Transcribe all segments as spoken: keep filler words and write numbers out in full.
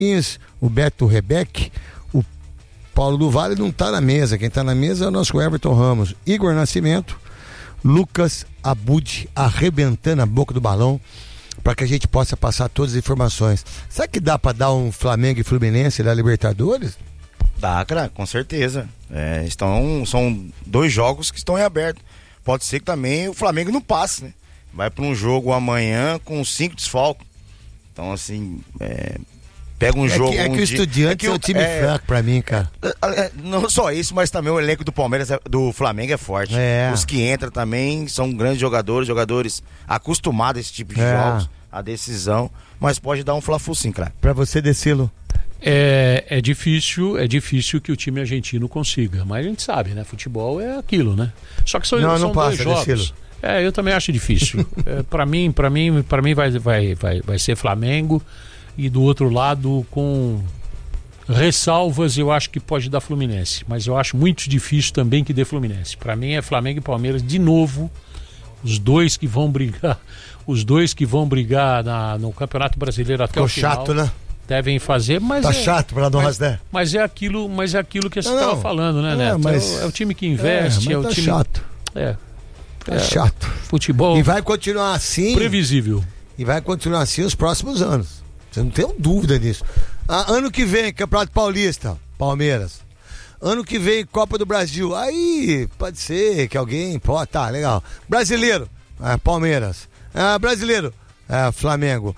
o Beto Rebeck, o Paulo do Vale não tá na mesa. Quem tá na mesa é o nosso Everton Ramos, Igor Nascimento, Lucas Abud arrebentando a boca do balão para que a gente possa passar todas as informações. Será que dá para dar um Flamengo e Fluminense da Libertadores? Dá, cara, com certeza. É, estão, são dois jogos que estão em aberto. Pode ser que também o Flamengo não passe, né? Vai para um jogo amanhã com cinco desfalques. Então, assim, é, pega um é jogo... Que, é um que o dia, Estudiantes é, que é o time é, fraco pra mim, cara. É, é, não só isso, mas também o elenco do Palmeiras, do Flamengo é forte. É. Os que entram também são grandes jogadores, jogadores acostumados a esse tipo de é. jogos, a decisão, mas pode dar um Fla-Flu sim, cara. Pra você, Decilo? É, é difícil, é difícil que o time argentino consiga, mas a gente sabe, né? Futebol é aquilo, né? Só que são, não, são não passa, dois jogos. Decilo. É, eu também acho difícil. é, para mim, para mim, para mim vai, vai, vai, vai ser Flamengo, e do outro lado, com ressalvas, eu acho que pode dar Fluminense, mas eu acho muito difícil também que dê Fluminense. Para mim é Flamengo e Palmeiras de novo, os dois que vão brigar, os dois que vão brigar na, no Campeonato Brasileiro até Ficou o final. chato, né? Devem fazer, mas tá é, chato para Dom Rasdé. Mas é aquilo, mas é aquilo que você não, estava não. falando, né, Neto? É, mas... é, o, é o time que investe, é, é o tá time chato. É. Tá é, chato. Futebol. E vai continuar assim. Previsível. E vai continuar assim os próximos anos. Você não tem dúvida disso. Ah, ano que vem, Campeonato Paulista, Palmeiras. Ano que vem, Copa do Brasil. Aí pode ser que alguém. Pô, tá, legal. Brasileiro, é, Palmeiras. Ah, brasileiro. É, Flamengo.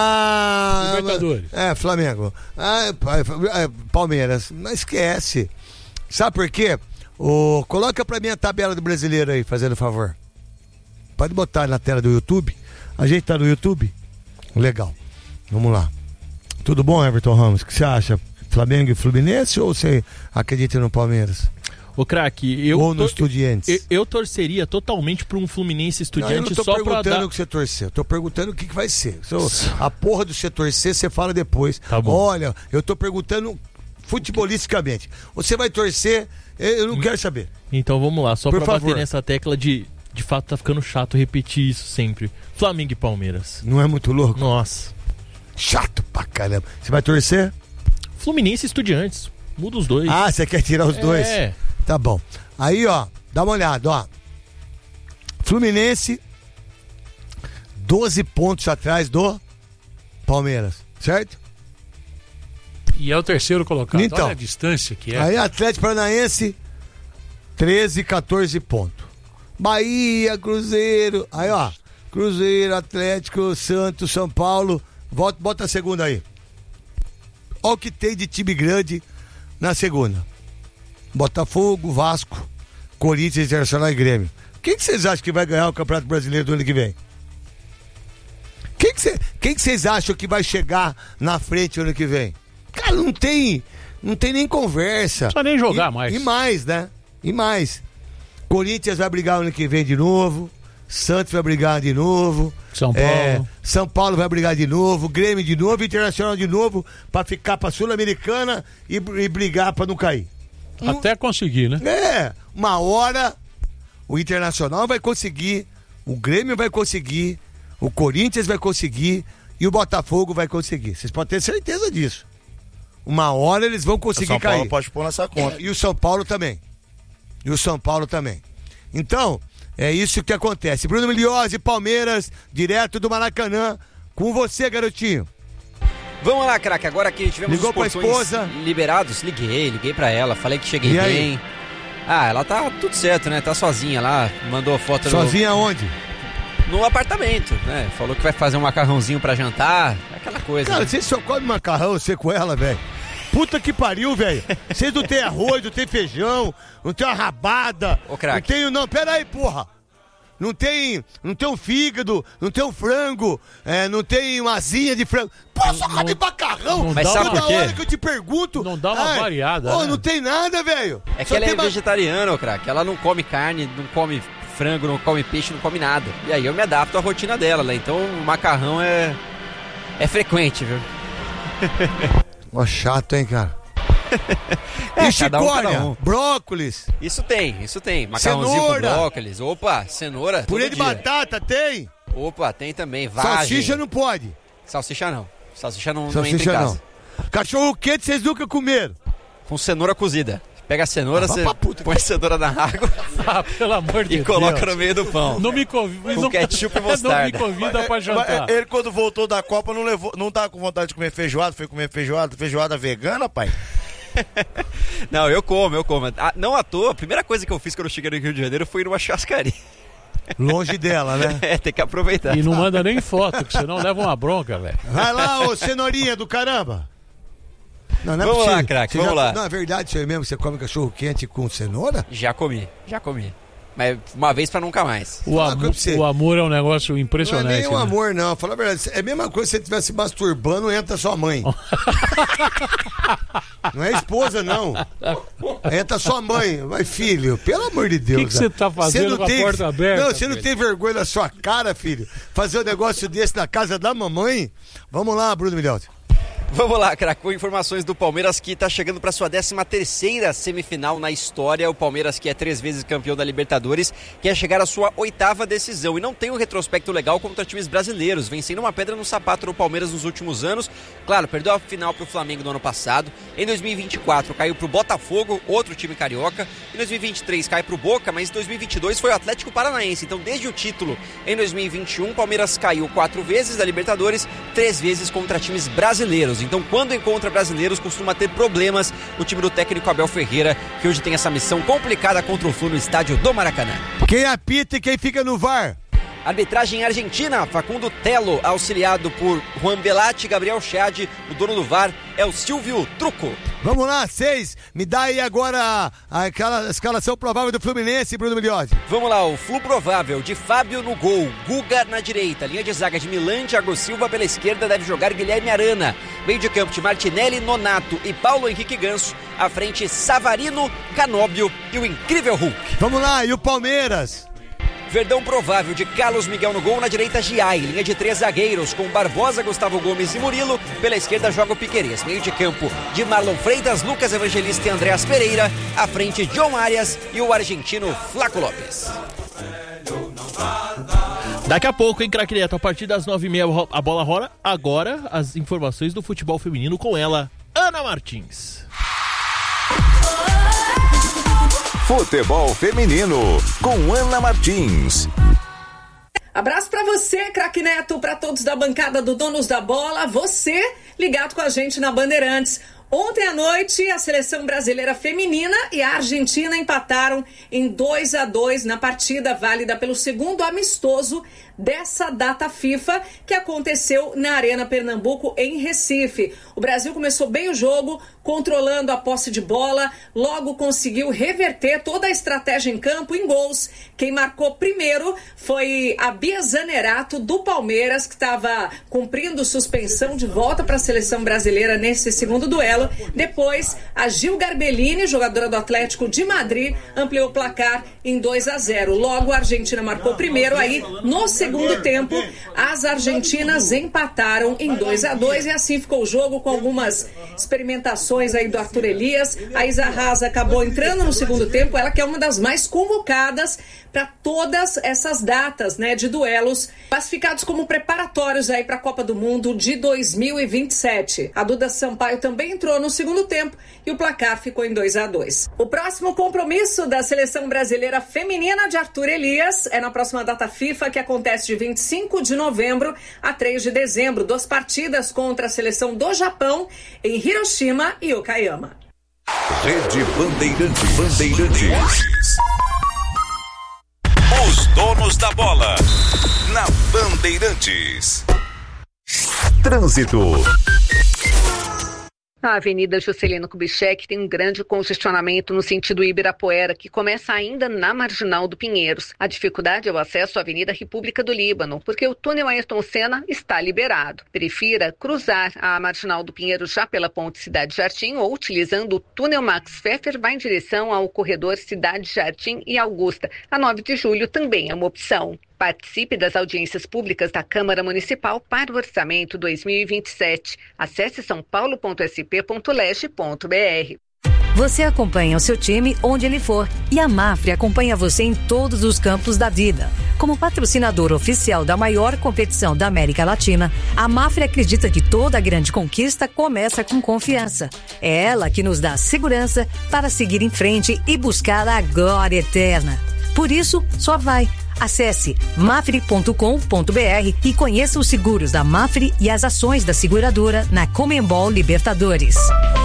Ah, Libertadores. É, Flamengo. Ah, é, Palmeiras. Não esquece. Sabe por quê? O, coloca pra mim a tabela do brasileiro aí, fazendo favor. Pode botar na tela do YouTube. A gente tá no YouTube? Legal. Vamos lá. Tudo bom, Everton Ramos? O que você acha? Flamengo e Fluminense ou você acredita no Palmeiras? Ô, craque, eu, ou no tor- Estudiantes? Eu, eu torceria totalmente pra um Fluminense Estudiantes. Não, eu não tô só pra perguntando dar... o que você torcer, eu tô perguntando o que, que vai ser. A porra do você torcer, você fala depois. Tá bom. Olha, eu tô perguntando futebolisticamente. Você vai torcer, eu não quero saber. Então vamos lá, só Por pra favor. bater nessa tecla de... De fato tá ficando chato repetir isso sempre. Flamengo e Palmeiras. Não é muito louco? Nossa. Chato pra caramba. Você vai torcer? Fluminense e Estudiantes. Muda os dois. Ah, você quer tirar os é. dois? Tá bom. Aí, ó, dá uma olhada, ó. Fluminense, doze pontos atrás do Palmeiras, certo? E é o terceiro colocado. Então, olha a distância que é. Aí, Atlético Paranaense, treze, catorze pontos. Bahia, Cruzeiro. Aí, ó. Cruzeiro, Atlético, Santos, São Paulo. Volta, bota a segunda aí. Olha o que tem de time grande na segunda. Botafogo, Vasco, Corinthians, Internacional e Grêmio. Quem que vocês acham que vai ganhar o Campeonato Brasileiro do ano que vem? Quem que, cê, quem que vocês acham que vai chegar na frente ano que vem? Cara, não tem, não tem nem conversa. Não precisa nem jogar e, mais. E mais, né? E mais. Corinthians vai brigar ano que vem de novo. Santos vai brigar de novo. São Paulo. É, São Paulo vai brigar de novo. Grêmio de novo. Internacional de novo. Pra ficar pra Sul-Americana e, e brigar pra não cair. Até um, conseguir, né? É. Uma hora o Internacional vai conseguir. O Grêmio vai conseguir. O Corinthians vai conseguir. E o Botafogo vai conseguir. Vocês podem ter certeza disso. Uma hora eles vão conseguir São cair. Paulo pode pôr nessa conta. E o São Paulo também. E o São Paulo também. Então, é isso que acontece. Bruno Milhose, Palmeiras, direto do Maracanã. Com você, garotinho. Vamos lá, craque. Agora que tivemos Ligou os pra portões esposa? liberados, liguei, liguei pra ela, falei que cheguei E aí? bem. Ah, ela tá tudo certo, né? Tá sozinha lá, mandou foto Sozinha aonde? no, no apartamento, né? Falou que vai fazer um macarrãozinho pra jantar, aquela coisa. Cara, né? você só come macarrão, você com ela, velho. Puta que pariu, velho. Vocês não tem arroz, não tem feijão, não tem uma rabada. Ô, craque. Não tem, não. Pera aí, porra. Não tem, não tem um fígado, não tem um frango, é, não tem uma asinha de frango. Pô, só come macarrão. não Mas dá sabe uma- por quê? hora que eu te pergunto. Não dá uma ai, variada, Pô, né? não tem nada, velho. É que Só ela tem é ma- vegetariana, ô craque. Ela não come carne, não come frango, não come peixe, não come nada. E aí eu me adapto à rotina dela, né? Então o macarrão é é frequente, viu? Ó, chato, hein, cara. É, e cada um, chicória, cada um. brócolis, Isso tem, isso tem. Macarrãozinho Cenoura. com brócolis. Opa, cenoura. purê todo de dia. batata, tem? Opa, tem também. Vagem. Salsicha não pode. Salsicha não. Salsicha não, não Salsicha entra em não. casa. Cachorro quente vocês nunca comeram? Com cenoura cozida. Pega a cenoura, Ah, você vá pra puta. põe a cenoura na água Ah, pelo amor de e Deus. coloca no meio do pão. Não me convida. Com não, ketchup e não me mostarda. convida pra jantar. Mas ele, quando voltou da Copa, não levou, não tava com vontade de comer feijoada, foi comer feijoada, feijoada vegana, pai? Não, eu como, eu como. Ah, não à toa, a primeira coisa que eu fiz quando eu cheguei no Rio de Janeiro foi ir numa churrascaria. Longe dela, né? É, tem que aproveitar. E não manda nem foto, que senão leva uma bronca, velho. Vai lá, ô cenourinha do caramba. Não, não é Vamos possível. lá, craque, Você vamos já- lá. Não, é verdade isso aí mesmo? Você come cachorro quente com cenoura? Já comi, já comi. Mas uma vez pra nunca mais. O, Fala uma amo- coisa pra você. o amor é um negócio Não é impressionante. nem um né? amor, não. Fala a verdade. É a mesma coisa se você estivesse masturbando, entra sua mãe. Não é esposa, não. Entra sua mãe. Vai, filho, pelo amor de Deus. Que que você tá fazendo não com a tem- porta aberta, Não, você não filho? tem vergonha na sua cara, filho. Fazer um negócio desse na casa da mamãe? Vamos lá, Bruno Milhauti. Vamos lá, craque, com informações do Palmeiras que está chegando para sua décima terceira semifinal na história. O Palmeiras, que é três vezes campeão da Libertadores, quer chegar à sua oitava decisão e não tem um retrospecto legal contra times brasileiros, vencendo uma pedra no sapato do Palmeiras nos últimos anos. Claro, perdeu a final para o Flamengo no ano passado. Em dois mil e vinte e quatro caiu para o Botafogo, outro time carioca. Em dois mil e vinte e três cai para o Boca, mas em dois mil e vinte e dois foi o Atlético Paranaense. Então, desde o título em dois mil e vinte e um, o Palmeiras caiu quatro vezes da Libertadores, três vezes contra times brasileiros. Então, quando encontra brasileiros, costuma ter problemas o time do técnico Abel Ferreira, que hoje tem essa missão complicada contra o Flu no estádio do Maracanã. Quem apita e quem fica no V A R? Arbitragem argentina, Facundo Telo, auxiliado por Juan Belatti, Gabriel Chad, o dono do V A R é o Silvio Truco. Vamos lá, seis. Me dá aí agora a, aquela escalação provável do Fluminense, Bruno Milhauti. Vamos lá, o Flu provável de Fábio no gol, Guga na direita, linha de zaga de Milan, Thiago Silva pela esquerda, deve jogar Guilherme Arana, meio de campo de Martinelli, Nonato e Paulo Henrique Ganso, à frente Savarino, Canóbio e o incrível Hulk. Vamos lá, e o Palmeiras? Verdão provável de Carlos Miguel no gol, na direita Giai, linha de três zagueiros com Barbosa, Gustavo Gomes e Murilo, pela esquerda joga o Piquerez, meio de campo de Marlon Freitas, Lucas Evangelista e Andreas Pereira, à frente John Arias e o argentino Flaco Lopes. Daqui a pouco, hein, craque Neto, a partir das nove e meia a bola rola. Agora, as informações do futebol feminino com ela, Ana Martins. Futebol Feminino, com Ana Martins. Abraço pra você, craque Neto, pra todos da bancada do Donos da Bola, você ligado com a gente na Bandeirantes. Ontem à noite, a seleção brasileira feminina e a Argentina empataram em dois a dois na partida válida pelo segundo amistoso dessa data FIFA que aconteceu na Arena Pernambuco, em Recife. O Brasil começou bem o jogo, controlando a posse de bola, logo conseguiu reverter toda a estratégia em campo em gols. Quem marcou primeiro foi a Bia Zanerato, do Palmeiras, que estava cumprindo suspensão, de volta para a seleção brasileira nesse segundo duelo. Depois, a Gil Garbellini, jogadora do Atlético de Madrid, ampliou o placar em dois a zero. Logo, a Argentina marcou primeiro, aí no segundo tempo, as argentinas empataram em dois a dois e assim ficou o jogo, com algumas experimentações aí do Arthur Elias. A Isa Raza acabou entrando no segundo tempo, ela que é uma das mais convocadas para todas essas datas, né, de duelos classificados como preparatórios aí para a Copa do Mundo de dois mil e vinte e sete. A Duda Sampaio também entrou no segundo tempo e o placar ficou em dois a dois. O próximo compromisso da seleção brasileira feminina de Arthur Elias é na próxima data FIFA, que acontece de vinte e cinco de novembro a três de dezembro. Duas partidas contra a seleção do Japão em Hiroshima e Okayama. Rede Bandeirantes. Bandeirantes. Os donos da bola. Na Bandeirantes. Trânsito. A Avenida Juscelino Kubitschek tem um grande congestionamento no sentido Ibirapuera, que começa ainda na Marginal do Pinheiros. A dificuldade é o acesso à Avenida República do Líbano, porque o túnel Ayrton Senna está liberado. Prefira cruzar a Marginal do Pinheiros já pela Ponte Cidade Jardim ou, utilizando o túnel Max Pfeffer, vai em direção ao corredor Cidade Jardim e Augusta. A nove de julho também é uma opção. Participe das audiências públicas da Câmara Municipal para o Orçamento dois mil e vinte e sete. Acesse são paulo ponto s p ponto leg ponto b r. Você acompanha o seu time onde ele for e a Mafre acompanha você em todos os campos da vida. Como patrocinador oficial da maior competição da América Latina, a Mafre acredita que toda grande conquista começa com confiança. É ela que nos dá segurança para seguir em frente e buscar a glória eterna. Por isso, só vai. Acesse mafre ponto com ponto br e conheça os seguros da Mafre e as ações da seguradora na Conmebol Libertadores.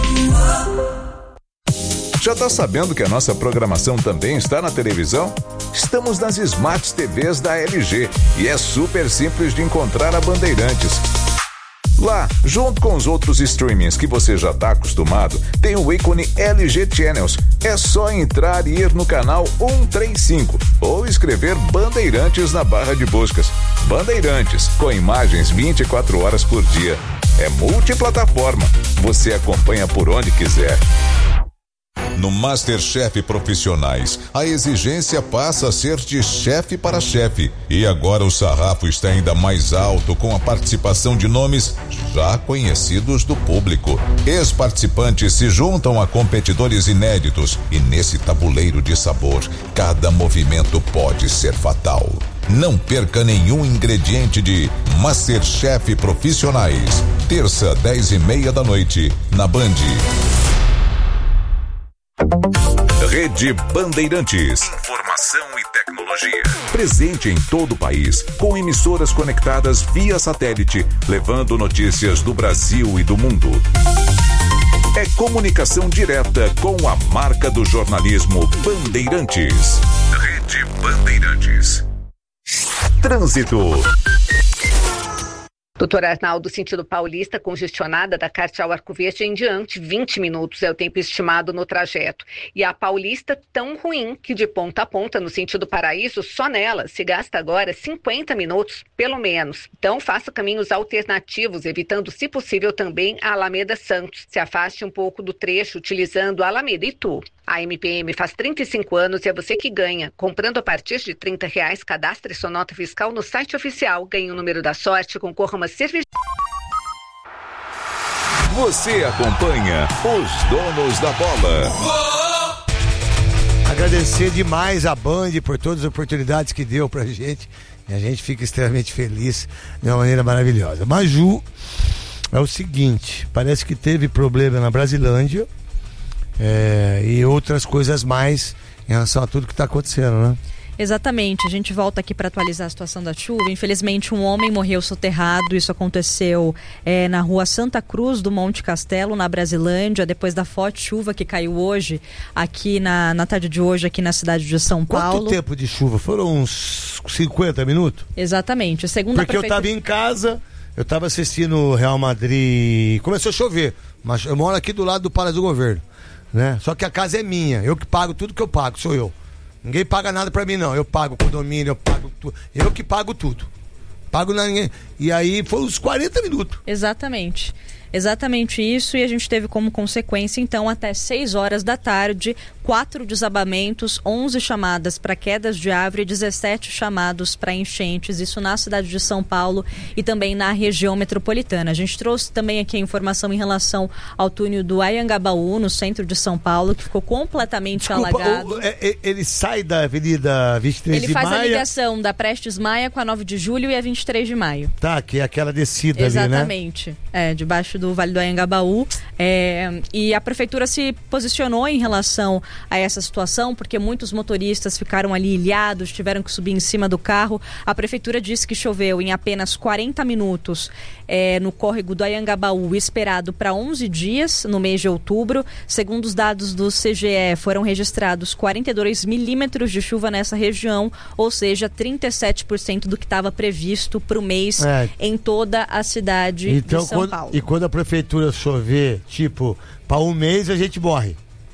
Já tá sabendo que a nossa programação também está na televisão? Estamos nas Smart T Vs da L G e é super simples de encontrar a Bandeirantes. Lá, junto com os outros streamings que você já está acostumado, tem o ícone L G Channels. É só entrar e ir no canal cento e trinta e cinco ou escrever Bandeirantes na barra de buscas. Bandeirantes, com imagens vinte e quatro horas por dia. É multiplataforma. Você acompanha por onde quiser. No MasterChef Profissionais, a exigência passa a ser de chefe para chefe. E agora o sarrafo está ainda mais alto com a participação de nomes já conhecidos do público. Ex-participantes se juntam a competidores inéditos e nesse tabuleiro de sabor, cada movimento pode ser fatal. Não perca nenhum ingrediente de MasterChef Profissionais. Terça, dez e meia da noite, na Band. Rede Bandeirantes. Informação e tecnologia. Presente em todo o país, com emissoras conectadas via satélite, levando notícias do Brasil e do mundo. É comunicação direta com a marca do jornalismo Bandeirantes. Rede Bandeirantes. Trânsito. Doutor Arnaldo, sentido paulista, congestionada da Cardeal Arco Verde em diante, vinte minutos é o tempo estimado no trajeto. E a Paulista tão ruim que de ponta a ponta, no sentido Paraíso, só nela se gasta agora cinquenta minutos, pelo menos. Então faça caminhos alternativos, evitando, se possível, também a Alameda Santos. Se afaste um pouco do trecho utilizando a Alameda Itu. A M P M faz trinta e cinco anos e é você que ganha. Comprando a partir de trinta reais, cadastre sua nota fiscal no site oficial. Ganhe o número da sorte, concorra a uma cerveja. Você acompanha os donos da bola. Agradecer demais a Band por todas as oportunidades que deu pra gente. E a gente fica extremamente feliz de uma maneira maravilhosa. Maju, é o seguinte, parece que teve problema na Brasilândia. É, e outras coisas mais em relação a tudo que está acontecendo, né? Exatamente, a gente volta aqui para atualizar a situação da chuva. Infelizmente um homem morreu soterrado, isso aconteceu é, na rua Santa Cruz do Monte Castelo, na Brasilândia, depois da forte chuva que caiu hoje, aqui na, na tarde de hoje, aqui na cidade de São Paulo. Quanto tempo de chuva? Foram uns cinquenta minutos? Exatamente, segundo Porque a prefeitura... eu estava em casa, eu estava assistindo o Real Madrid, começou a chover, mas eu moro aqui do lado do Palácio do Governo, né? Só que a casa é minha, eu que pago tudo que eu pago, sou eu. Ninguém paga nada pra mim, não. Eu pago o condomínio, eu pago tudo. Eu que pago tudo. Pago na ninguém. E aí foi uns quarenta minutos. Exatamente. Exatamente isso, e a gente teve como consequência, então, até seis horas da tarde, quatro desabamentos, onze chamadas para quedas de árvore e dezessete chamados para enchentes, isso na cidade de São Paulo e também na região metropolitana. A gente trouxe também aqui a informação em relação ao túnel do Anhangabaú, no centro de São Paulo, que ficou completamente Desculpa, alagado. O, é, ele sai da Avenida vinte e três ele de Maio... Ele faz a ligação da Prestes Maia com a nove de julho e a vinte e três de maio. Tá, que é aquela descida ali, né? Exatamente, é, debaixo do Vale do Anhangabaú, é, e a prefeitura se posicionou em relação a essa situação, porque muitos motoristas ficaram ali ilhados, tiveram que subir em cima do carro. A prefeitura disse que choveu em apenas quarenta minutos é, no córrego do Anhangabaú, esperado para onze dias no mês de outubro. Segundo os dados do C G E, foram registrados quarenta e dois milímetros de chuva nessa região, ou seja, trinta e sete por cento do que estava previsto para o mês é. em toda a cidade então, de São quando, Paulo. E quando a prefeitura chover, tipo, para um mês a gente morre.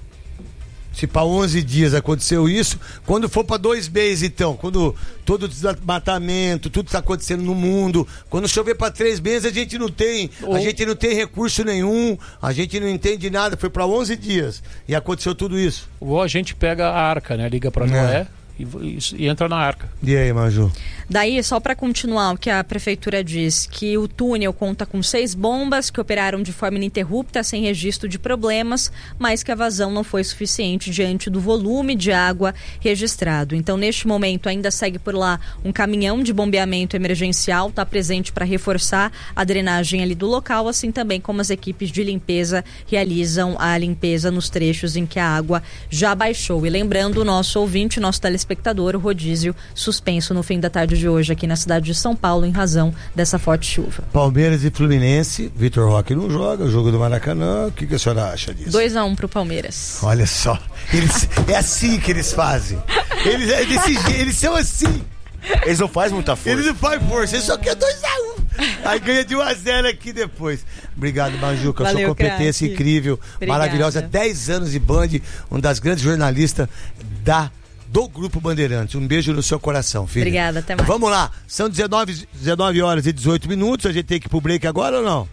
Se para onze dias aconteceu isso, quando for para dois meses, então, quando todo o desmatamento, tudo está acontecendo no mundo, quando chover para três meses a gente não tem, Ou... a gente não tem recurso nenhum, a gente não entende nada, foi para onze dias e aconteceu tudo isso. Ou a gente pega a arca, né? Liga para Noé, e, e, e entra na arca. E aí, Maju? Daí, só para continuar o que a prefeitura diz, que o túnel conta com seis bombas que operaram de forma ininterrupta, sem registro de problemas, mas que a vazão não foi suficiente diante do volume de água registrado. Então, neste momento, ainda segue por lá um caminhão de bombeamento emergencial, está presente para reforçar a drenagem ali do local, assim também como as equipes de limpeza realizam a limpeza nos trechos em que a água já baixou. E lembrando o nosso ouvinte, nosso telespectador, o rodízio suspenso no fim da tarde de hoje aqui na cidade de São Paulo em razão dessa forte chuva. Palmeiras e Fluminense, Vitor Roque não joga, o jogo do Maracanã, o que, que a senhora acha disso? dois a um pro Palmeiras. Olha só, eles, é assim que eles fazem, eles, é desse jeito, eles são assim. Eles não fazem muita força. Eles não fazem força, eles só querem dois a um. Aí ganha de um a zero aqui depois. Obrigado, Majuca, a sua competência craque. Incrível, Obrigada. Maravilhosa, dez anos de Band, uma das grandes jornalistas da do Grupo Bandeirantes. Um beijo no seu coração, filho. Obrigada, até mais. Vamos lá, são dezenove, dezenove horas e dezoito minutos, a gente tem que ir pro break agora ou não?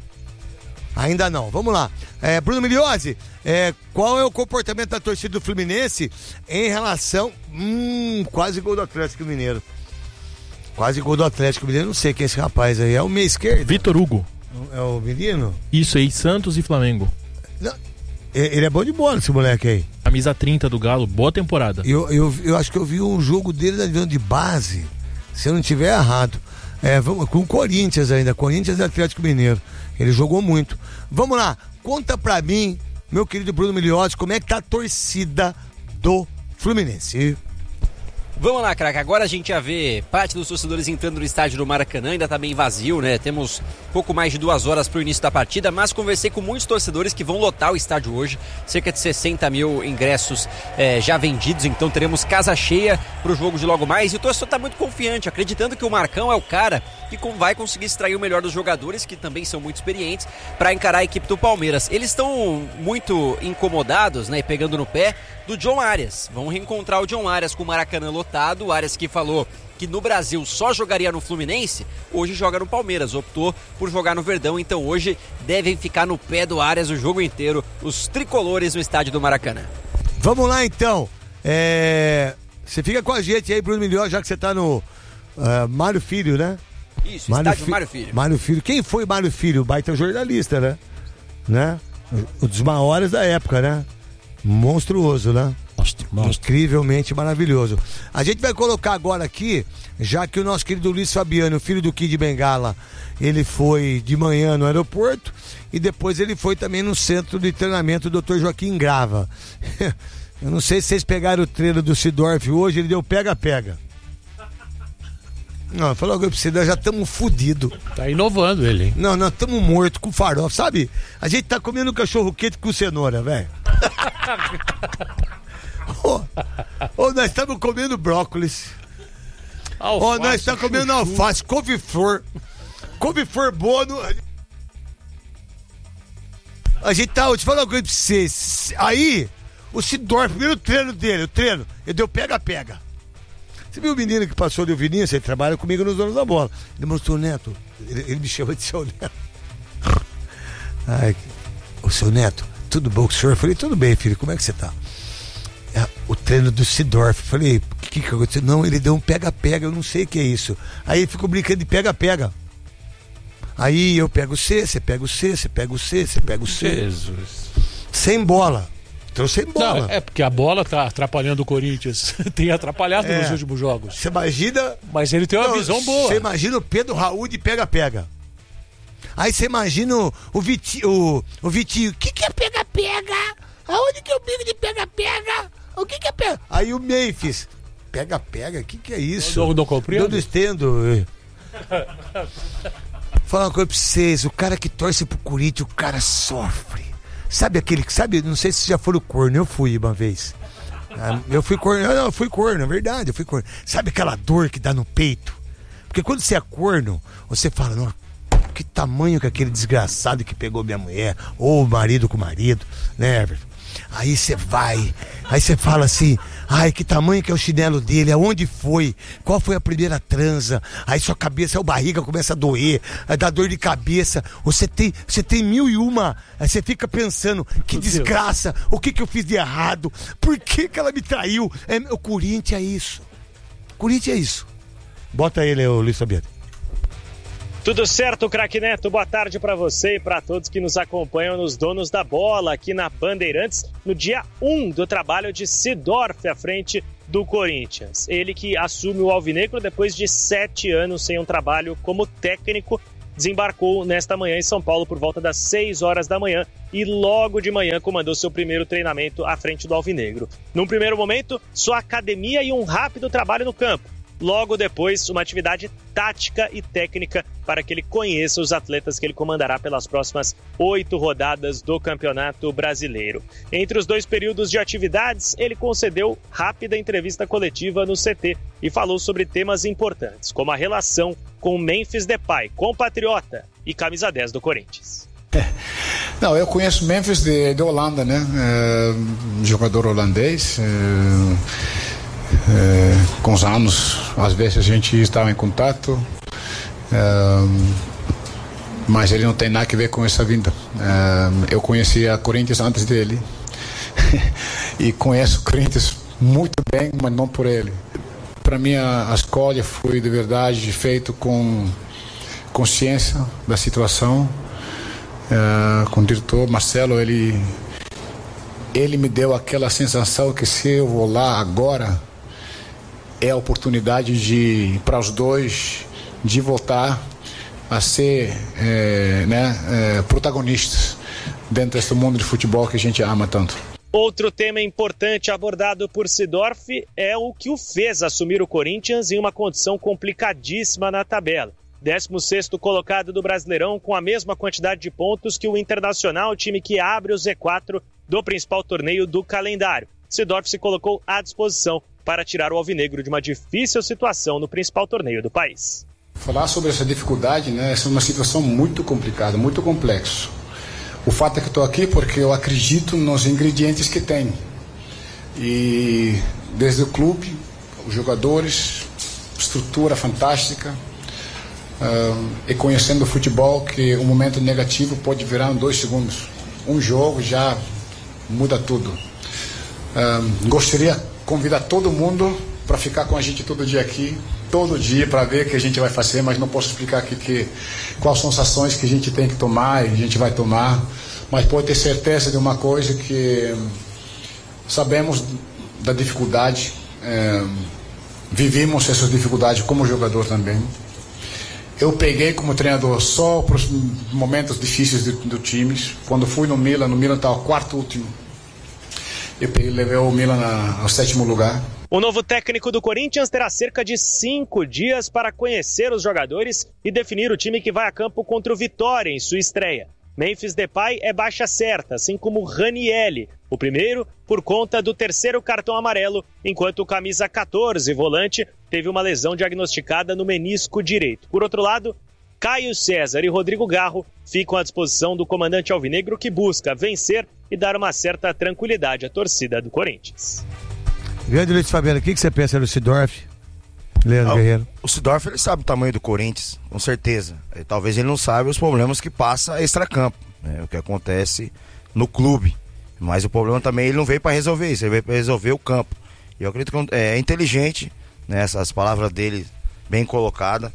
Ainda não, vamos lá. É, Bruno Migliozzi, é, qual é o comportamento da torcida do Fluminense em relação... Hum, quase gol do Atlético Mineiro. Quase gol do Atlético Mineiro, não sei quem é esse rapaz aí, é o meia esquerdo? Vitor Hugo. É o menino? Isso aí, Santos e Flamengo. Não, ele é bom de bola, esse moleque aí. Camisa trinta do Galo, boa temporada. Eu, eu, eu acho que eu vi um jogo dele de base, se eu não tiver errado. É, vamos, com o Corinthians ainda, Corinthians e Atlético Mineiro. Ele jogou muito. Vamos lá, conta pra mim, meu querido Bruno Migliozzi, como é que tá a torcida do Fluminense? Vamos lá, craque. Agora a gente já vê parte dos torcedores entrando no estádio do Maracanã, ainda tá bem vazio, né? Temos pouco mais de duas horas pro início da partida, mas conversei com muitos torcedores que vão lotar o estádio hoje. Cerca de sessenta mil ingressos é, já vendidos, então teremos casa cheia pro jogo de logo mais. E o torcedor tá muito confiante, acreditando que o Marcão é o cara que vai conseguir extrair o melhor dos jogadores, que também são muito experientes, para encarar a equipe do Palmeiras. Eles estão muito incomodados, né? E pegando no pé do John Arias. Vão reencontrar o John Arias com o Maracanã lotado. O Arias que falou que no Brasil só jogaria no Fluminense, hoje joga no Palmeiras, optou por jogar no Verdão, então hoje devem ficar no pé do Arias o jogo inteiro, os tricolores no estádio do Maracanã. Vamos lá então, é... você fica com a gente aí, Bruno Migliozzi, já que você tá no uh, Mário Filho, né? Isso, Mário estádio Fi... Mário Filho. Mário Filho, quem foi Mário Filho? O baita jornalista, né? né? Um dos maiores da época, né? Monstruoso, né? Monstro, monstro. Incrivelmente maravilhoso. A gente vai colocar agora aqui, já que o nosso querido Luiz Fabiano, filho do Kid Bengala, ele foi de manhã no aeroporto e depois ele foi também no centro de treinamento do doutor Joaquim Grava. Eu não sei se vocês pegaram o treino do Sidorf hoje, ele deu pega-pega. Não, falou que você, nós já estamos fodidos. Tá inovando ele, hein? Não, nós estamos mortos com farofa, sabe? A gente tá comendo cachorro quente com cenoura, velho. Ô, oh, oh, nós estamos comendo brócolis. Ó, oh, nós estamos comendo alface, couve-flor. Couve-flor boa no... A gente tá, eu te falo uma coisa pra vocês. Aí, o Sidorf, primeiro treino dele, o treino, ele deu pega-pega. Você viu o menino que passou ali, o Vinícius, ele trabalha comigo nos Donos da Bola. Ele mostrou, Neto, ele, ele me chama de seu Neto. Ai, o seu Neto, tudo bom com o senhor? Eu falei, tudo bem, filho, como é que você tá? É, o treino do Sidorf. Eu falei, o que que aconteceu? Não, ele deu um pega-pega, eu não sei o que é isso. Aí ele ficou brincando de pega-pega. Aí eu pego o C, você pega o C, você pega o C, você pega o C. Jesus. Sem bola. Trouxe sem bola. Não, é porque a bola tá atrapalhando o Corinthians. Tem atrapalhado é. nos últimos jogos. Você imagina... Mas ele tem uma não, visão boa. Você imagina o Pedro Raul de pega-pega. Aí você imagina o, o Vitinho... O, o Vitinho... O que que é pega-pega? Aonde que eu brigo de pega-pega? O que que é pega? Aí o Memphis... Pega-pega? O que que é isso? Eu não, não compreendo. Não estendo. Fala uma coisa pra vocês. O cara que torce pro Corinthians, o cara sofre. Sabe aquele que, sabe, não sei se já foram corno, eu fui uma vez. Eu fui corno, não, eu fui corno, é verdade, eu fui corno. Sabe aquela dor que dá no peito? Porque quando você é corno, você fala, não, que tamanho que aquele desgraçado que pegou minha mulher, ou o marido com o marido, né, Everton? Aí você vai, aí você fala assim, ai, que tamanho que é o chinelo dele, aonde foi, qual foi a primeira transa, aí sua cabeça, a barriga começa a doer, aí dá dor de cabeça, você tem, você tem mil e uma, aí você fica pensando, que Meu desgraça, Deus. O que que eu fiz de errado, por que que ela me traiu, é, o Corinthians é isso. Corinthians é isso. Bota ele, o Luiz Fabiano. Tudo certo, craque Neto? Boa tarde para você e para todos que nos acompanham nos Donos da Bola aqui na Bandeirantes, no dia um do trabalho de Seedorf à frente do Corinthians. Ele que assume o alvinegro depois de sete anos sem um trabalho como técnico, desembarcou nesta manhã em São Paulo por volta das seis horas da manhã e logo de manhã comandou seu primeiro treinamento à frente do alvinegro. Num primeiro momento, só academia e um rápido trabalho no campo. Logo depois, uma atividade tática e técnica para que ele conheça os atletas que ele comandará pelas próximas oito rodadas do Campeonato Brasileiro. Entre os dois períodos de atividades, ele concedeu rápida entrevista coletiva no C T e falou sobre temas importantes, como a relação com Memphis Depay, compatriota e camisa dez do Corinthians. Não, eu conheço Memphis de, de Holanda, né? É, jogador holandês. É... É, com os anos, às vezes a gente estava em contato, é, mas ele não tem nada a ver com essa vinda. É, eu conhecia a Corinthians antes dele e conheço o Corinthians muito bem, mas não por ele. Para mim a, a escolha foi de verdade feito com consciência da situação, é, com o diretor Marcelo. Ele, ele me deu aquela sensação que se eu vou lá agora é a oportunidade de para os dois de voltar a ser é, né, é, protagonistas dentro desse mundo de futebol que a gente ama tanto. Outro tema importante abordado por Seedorf é o que o fez assumir o Corinthians em uma condição complicadíssima na tabela. décimo sexto colocado do Brasileirão com a mesma quantidade de pontos que o Internacional, time que abre o Z quatro do principal torneio do calendário. Seedorf se colocou à disposição para tirar o alvinegro de uma difícil situação no principal torneio do país. Falar sobre essa dificuldade, né, essa é uma situação muito complicada, muito complexa. O fato é que estou aqui porque eu acredito nos ingredientes que tem. E desde o clube, os jogadores, estrutura fantástica, uh, e conhecendo o futebol que um momento negativo pode virar em dois segundos. Um jogo já muda tudo. Uh, gostaria de convidar todo mundo para ficar com a gente todo dia aqui, todo dia, para ver o que a gente vai fazer, mas não posso explicar aqui que, quais são as ações que a gente tem que tomar e a gente vai tomar, mas pode ter certeza de uma coisa, que sabemos da dificuldade, é, vivimos essas dificuldades como jogador também. Eu peguei como treinador só para os momentos difíceis do, do time. Quando fui no Milan, no Milan estava o quarto último. Eu peguei, levei o Milan na, ao sétimo lugar. O novo técnico do Corinthians terá cerca de cinco dias para conhecer os jogadores e definir o time que vai a campo contra o Vitória em sua estreia. Memphis Depay é baixa certa, assim como Ranieri, o primeiro por conta do terceiro cartão amarelo, enquanto o camisa catorze, volante, teve uma lesão diagnosticada no menisco direito. Por outro lado, Caio César e Rodrigo Garro ficam à disposição do comandante alvinegro, que busca vencer e dar uma certa tranquilidade à torcida do Corinthians. Grande Luiz Fabiano, o que, que você pensa do Seedorf? Leandro ah, Guerreiro. O Seedorf, ele sabe o tamanho do Corinthians, com certeza. E, talvez ele não saiba os problemas que passa extracampo, né, o que acontece no clube. Mas o problema também, ele não veio para resolver isso, ele veio para resolver o campo. E eu acredito que é inteligente, né, essas palavras dele bem colocadas.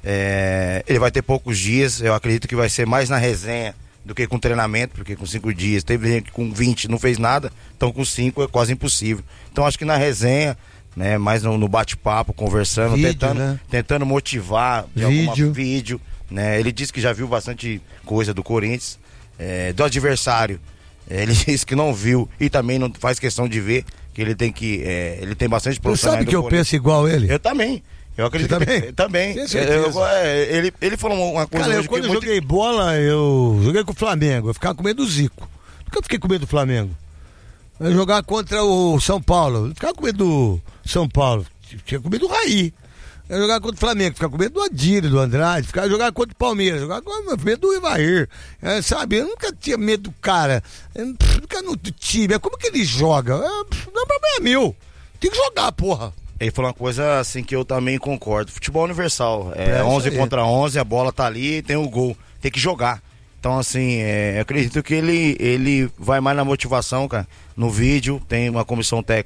É, ele vai ter poucos dias, eu acredito que vai ser mais na resenha do que com treinamento, porque com cinco dias, teve gente que com vinte não fez nada, então com cinco é quase impossível. Então acho que na resenha, né, mais no, no bate-papo, conversando, vídeo, tentando, né? tentando motivar de vídeo. alguma vídeo, né? Ele disse que já viu bastante coisa do Corinthians, é, do adversário, é, ele disse que não viu e também não faz questão de ver, que ele tem que, é, ele tem bastante produção. Você sabe que eu penso igual ele? Eu também. Eu acredito Você também? Que, também. Eu, eu, é, ele, ele falou uma coisa. Cara, eu hoje quando que eu muito... joguei bola, eu joguei com o Flamengo. Eu ficava com medo do Zico. Nunca fiquei com medo do Flamengo. Eu jogar contra o São Paulo. Eu ficava com medo do São Paulo. Tinha com medo do Raí. Eu jogar contra o Flamengo, ficava com medo do Adílio, do Andrade. Ficava jogar contra o Palmeiras. Jogava com medo do Ivair. É, sabe, eu nunca tinha medo do cara. Eu nunca no time. Como que ele joga? É, não é problema meu. Tem que jogar, porra. Ele falou uma coisa assim que eu também concordo. Futebol universal. É, é onze contra onze, a bola tá ali, tem o gol. Tem que jogar. Então, assim, é, eu acredito que ele, ele vai mais na motivação, cara. No vídeo, tem uma comissão técnica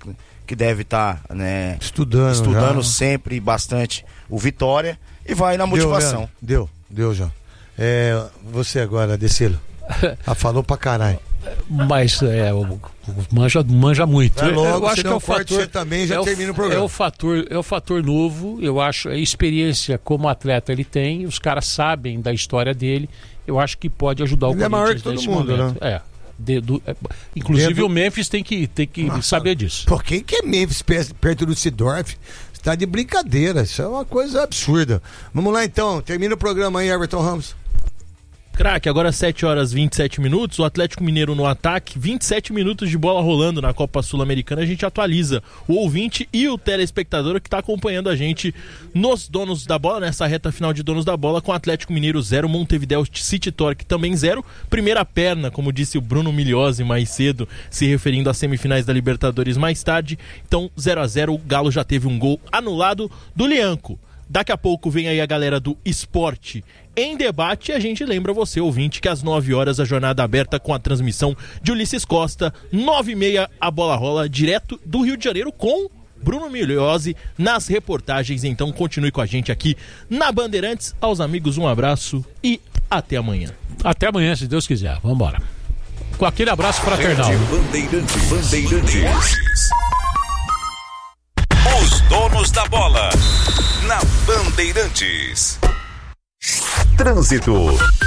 que deve estar, tá, né, estudando, estudando já. sempre bastante o Vitória e vai na motivação. Deu, deu, deu já. É, você agora, Decilo. Ah, falou pra caralho. Mas é, o, o manja, manja muito. Vai logo, eu acho que é o fator você também já é o, termina o programa. É o fator, é o fator novo. Eu acho a experiência como atleta ele tem. Os caras sabem da história dele. Eu acho que pode ajudar o ele Corinthians é maior que todo nesse mundo, momento. né? É. De, do, é, inclusive Dentro... o Memphis tem que, tem que ah, saber disso. Por quem que é Memphis perto do Sidorf? Está de brincadeira, isso é uma coisa absurda. Vamos lá então, termina o programa aí, Everton Ramos. Craque, agora sete horas e vinte e sete minutos, o Atlético Mineiro no ataque, vinte e sete minutos de bola rolando na Copa Sul-Americana, a gente atualiza o ouvinte e o telespectador que está acompanhando a gente nos Donos da Bola, nessa reta final de Donos da Bola, com Atlético Mineiro zero, Montevideo City Torque também zero, primeira perna, como disse o Bruno Migliozzi mais cedo, se referindo às semifinais da Libertadores mais tarde, então zero a zero, o Galo já teve um gol anulado do Lianco. Daqui a pouco vem aí a galera do Esporte em Debate e a gente lembra você, ouvinte, que às nove horas a jornada aberta com a transmissão de Ulisses Costa, nove e meia a bola rola direto do Rio de Janeiro com Bruno Migliozzi nas reportagens. Então continue com a gente aqui na Bandeirantes. Aos amigos, um abraço e até amanhã. Até amanhã, se Deus quiser. Vamos embora. Com aquele abraço fraternal. Bandeirantes. Bandeirantes. Os Donos da Bola na Bandeirantes. Trânsito.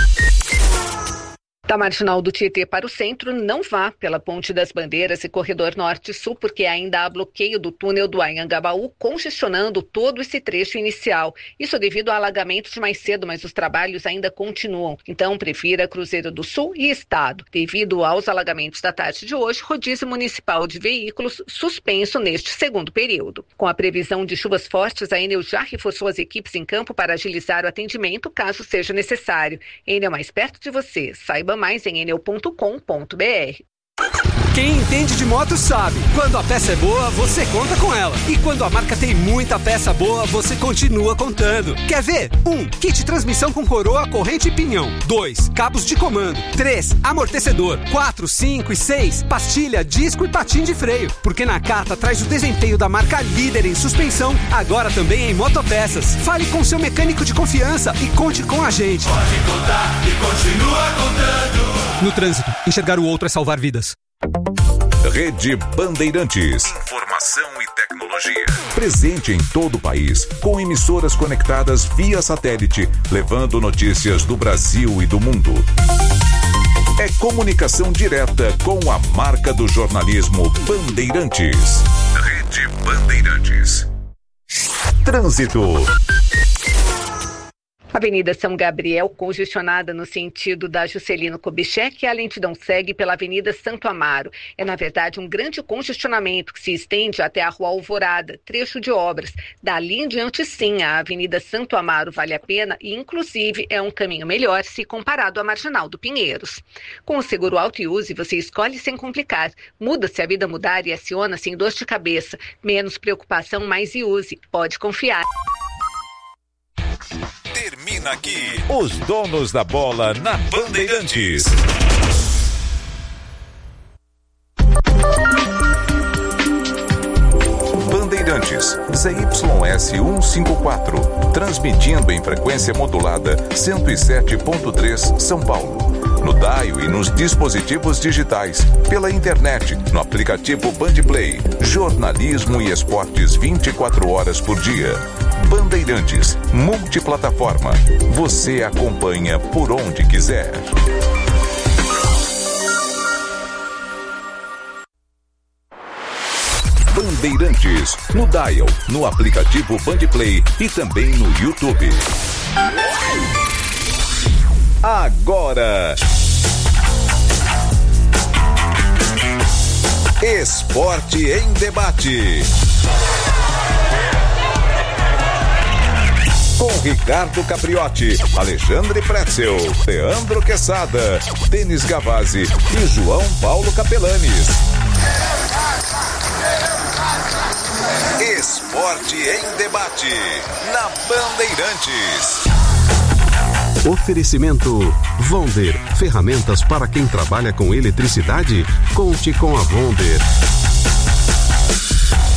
Da Marginal do Tietê para o centro, não vá pela Ponte das Bandeiras e Corredor Norte-Sul, porque ainda há bloqueio do túnel do Anhangabaú, congestionando todo esse trecho inicial. Isso devido ao alagamento de mais cedo, mas os trabalhos ainda continuam. Então, prefira Cruzeiro do Sul e Estado. Devido aos alagamentos da tarde de hoje, rodízio municipal de veículos suspenso neste segundo período. Com a previsão de chuvas fortes, a Enel já reforçou as equipes em campo para agilizar o atendimento, caso seja necessário. Enel mais perto de você. Saiba mais em enel ponto com ponto b r. Quem entende de moto sabe, quando a peça é boa, você conta com ela. E quando a marca tem muita peça boa, você continua contando. Quer ver? um. Kit transmissão com coroa, corrente e pinhão. dois. Cabos de comando. três. Amortecedor. quatro, cinco e seis. Pastilha, disco e patim de freio. Porque na Nakata traz o desempenho da marca líder em suspensão, agora também em motopeças. Fale com seu mecânico de confiança e conte com a gente. Pode contar e continua contando. No trânsito, enxergar o outro é salvar vidas. Rede Bandeirantes. Informação e tecnologia. Presente em todo o país, com emissoras conectadas via satélite, levando notícias do Brasil e do mundo. É comunicação direta com a marca do jornalismo Bandeirantes. Rede Bandeirantes. Trânsito. Avenida São Gabriel, congestionada no sentido da Juscelino Kubitschek, e a lentidão segue pela Avenida Santo Amaro. É, na verdade, um grande congestionamento que se estende até a Rua Alvorada, trecho de obras. Dali em diante, sim, a Avenida Santo Amaro vale a pena e, inclusive, é um caminho melhor se comparado à Marginal do Pinheiros. Com o seguro Auto e Use, você escolhe sem complicar. Muda-se a vida mudar e aciona sem dor de cabeça. Menos preocupação, mais e use. Pode confiar. Termina aqui Os Donos da Bola na Bandeirantes. Bandeirantes, Z Y S cento e cinquenta e quatro, transmitindo em frequência modulada cento e sete ponto três São Paulo. No dial e nos dispositivos digitais, pela internet, no aplicativo Bandplay, jornalismo e esportes vinte e quatro horas por dia. Bandeirantes, multiplataforma. Você acompanha por onde quiser. Bandeirantes, no dial, no aplicativo Bandplay e também no YouTube. Agora, Esporte em Debate. Com Ricardo Capriotti, Alexandre Pretzel, Leandro Quesada, Denis Gavazzi e João Paulo Capelanes. Esporte em Debate, na Bandeirantes. Oferecimento Vonder, ferramentas para quem trabalha com eletricidade? Conte com a Vonder.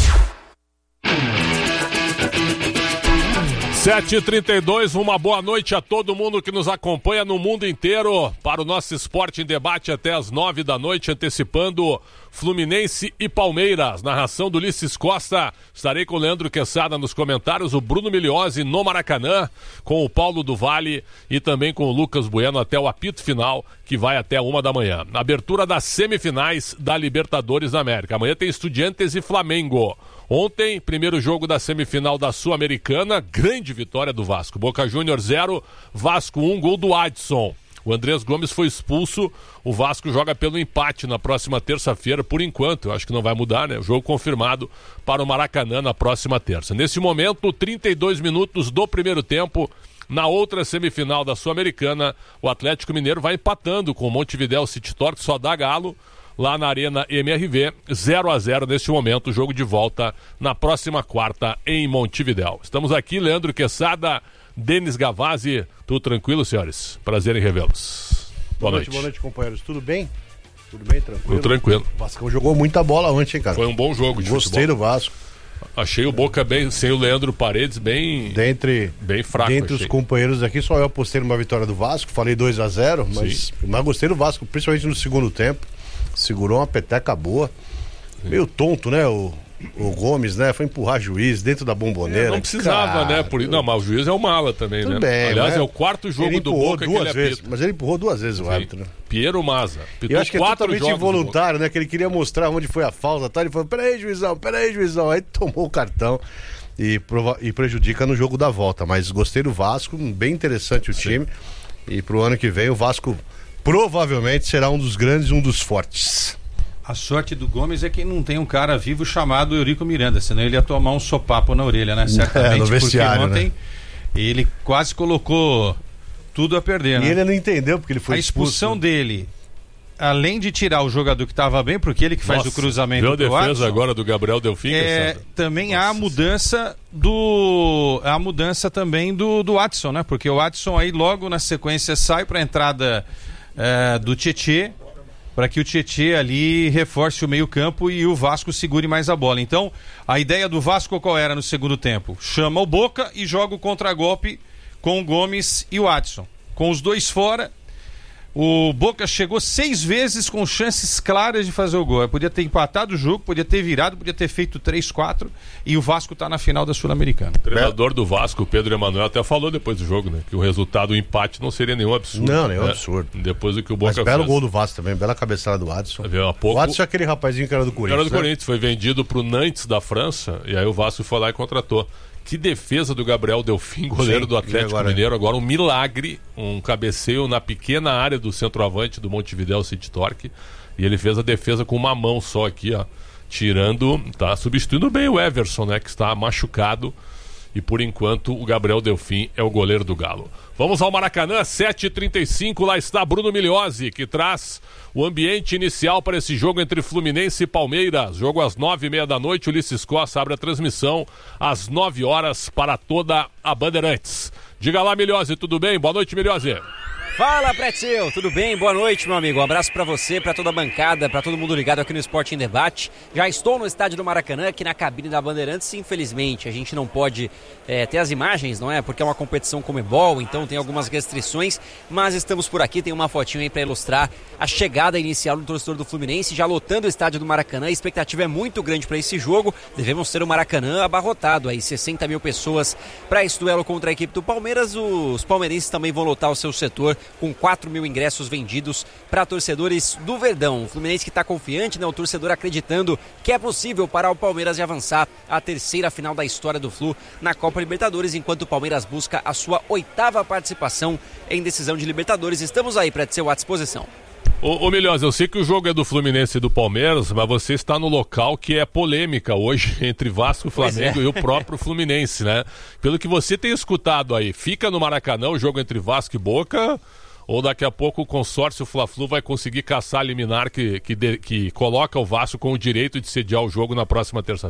sete e trinta e dois, uma boa noite a todo mundo que nos acompanha no mundo inteiro para o nosso Esporte em Debate até as nove da noite, antecipando Fluminense e Palmeiras. Narração do Ulisses Costa. Estarei com o Leandro Quesada nos comentários, o Bruno Miliose no Maracanã, com o Paulo do Vale e também com o Lucas Bueno até o apito final, que vai até uma da manhã. Na abertura das semifinais da Libertadores da América. Amanhã tem Estudiantes e Flamengo. Ontem, primeiro jogo da semifinal da Sul-Americana, grande vitória do Vasco. Boca Juniors zero, Vasco um, gol do Adson. O Andrés Gomes foi expulso, o Vasco joga pelo empate na próxima terça-feira, por enquanto, eu acho que não vai mudar, né? O jogo confirmado para o Maracanã na próxima terça. Nesse momento, trinta e dois minutos do primeiro tempo, na outra semifinal da Sul-Americana, o Atlético Mineiro vai empatando com o Montevidéu City Torque, só dá galo, lá na Arena M R V, zero a zero neste momento, jogo de volta na próxima quarta em Montevidéu. Estamos aqui, Leandro Quesada, Denis Gavazzi, tudo tranquilo, senhores? Prazer em revê-los. Boa, boa noite. Boa noite, companheiros. Tudo bem? Tudo bem, tranquilo? Tudo tranquilo. O Vasco jogou muita bola ontem, hein, cara? Foi um bom jogo de Gostei futebol. do Vasco. Achei o Boca bem, sem o Leandro Paredes, bem, dentre, bem fraco. Dentre achei. os companheiros aqui, só eu apostei numa vitória do Vasco, falei dois a zero, mas, mas gostei do Vasco, principalmente no segundo tempo. Segurou uma peteca boa. Meio tonto, né? O, o Gomes, né? Foi empurrar juiz dentro da bomboneira. É, não precisava, cara, né? Por... Não, mas o juiz é o mala também, tudo né? Bem, Aliás, né? é o quarto jogo do Boca duas que ele vezes, apita. mas ele empurrou duas vezes o Sim. árbitro, né? Piero Maza. E eu acho que é totalmente involuntário, né? Que ele queria mostrar onde foi a falta, tá? Ele falou, peraí, juizão, peraí, juizão. Aí tomou o cartão e, prova... e prejudica no jogo da volta. Mas gostei do Vasco, bem interessante o Sim. time. E pro ano que vem o Vasco provavelmente será um dos grandes, um dos fortes. A sorte do Gomes é que não tem um cara vivo chamado Eurico Miranda, senão ele ia tomar um sopapo na orelha, né? Certamente, é, no vestiário, porque ontem né? ele quase colocou tudo a perder, e né? ele não entendeu porque ele foi A expulsão expulso. dele, além de tirar o jogador que estava bem, porque ele que faz Nossa, o cruzamento viu a do defesa Watson, agora do Gabriel Delfim, é, também há a mudança do a mudança também do, do Watson, né? Porque o Watson aí logo na sequência sai para a entrada é, do Tietê, para que o Tietê ali reforce o meio-campo e o Vasco segure mais a bola. Então, a ideia do Vasco qual era no segundo tempo? Chama o Boca e joga o contragolpe com o Gomes e o Adson. Com os dois fora, o Boca chegou seis vezes com chances claras de fazer o gol. Podia ter empatado o jogo, podia ter virado, podia ter feito três, quatro e o Vasco está na final da Sul-Americana. O treinador do Vasco, Pedro Emanuel, até falou depois do jogo, né? Que o resultado, o empate, não seria nenhum absurdo. Não, nenhum né? absurdo. Depois do que o Boca Mas belo fez. gol do Vasco também, bela cabeçada do Adson. Há pouco... O Adson é aquele rapazinho que era do Corinthians. Era do né? Corinthians, foi vendido pro Nantes da França e aí o Vasco foi lá e contratou. Que defesa do Gabriel Delfim, goleiro Sim, do Atlético agora, Mineiro. Agora um milagre, um cabeceio na pequena área do centroavante do Montevidéu City Torque. E ele fez a defesa com uma mão só aqui, ó. Tirando, tá substituindo bem o Everson, né? Que está machucado. E por enquanto o Gabriel Delfim é o goleiro do Galo. Vamos ao Maracanã, sete e trinta e cinco, lá está Bruno Miliose, que traz o ambiente inicial para esse jogo entre Fluminense e Palmeiras. Jogo às nove e meia da noite, Ulisses Costa abre a transmissão às nove horas para toda a Bandeirantes. Diga lá, Miliose, tudo bem? Boa noite, Miliose. Fala, Pretzel, tudo bem? Boa noite, meu amigo. Um abraço pra você, pra toda a bancada, pra todo mundo ligado aqui no Esporte em Debate. Já estou no estádio do Maracanã, aqui na cabine da Bandeirantes. Infelizmente, a gente não pode é, ter as imagens, não é? Porque é uma competição Comebol, então tem algumas restrições. Mas estamos por aqui, tem uma fotinho aí pra ilustrar a chegada inicial do torcedor do Fluminense, já lotando o estádio do Maracanã. A expectativa é muito grande pra esse jogo. Devemos ter o Maracanã abarrotado aí, sessenta mil pessoas pra esse duelo contra a equipe do Palmeiras. Os palmeirenses também vão lotar o seu setor com quatro mil ingressos vendidos para torcedores do Verdão. O Fluminense que está confiante, né? O torcedor acreditando que é possível parar o Palmeiras e avançar à terceira final da história do Flu na Copa Libertadores, enquanto o Palmeiras busca a sua oitava participação em decisão de Libertadores. Estamos aí para ser à disposição. Ô, ô Milhosa, eu sei que o jogo é do Fluminense e do Palmeiras, mas você está no local que é polêmica hoje entre Vasco, Flamengo é. e o próprio Fluminense, né? Pelo que você tem escutado aí, fica no Maracanã o jogo entre Vasco e Boca, ou daqui a pouco o consórcio Fla-Flu vai conseguir caçar a liminar que, que, de, que coloca o Vasco com o direito de sediar o jogo na próxima terça-feira?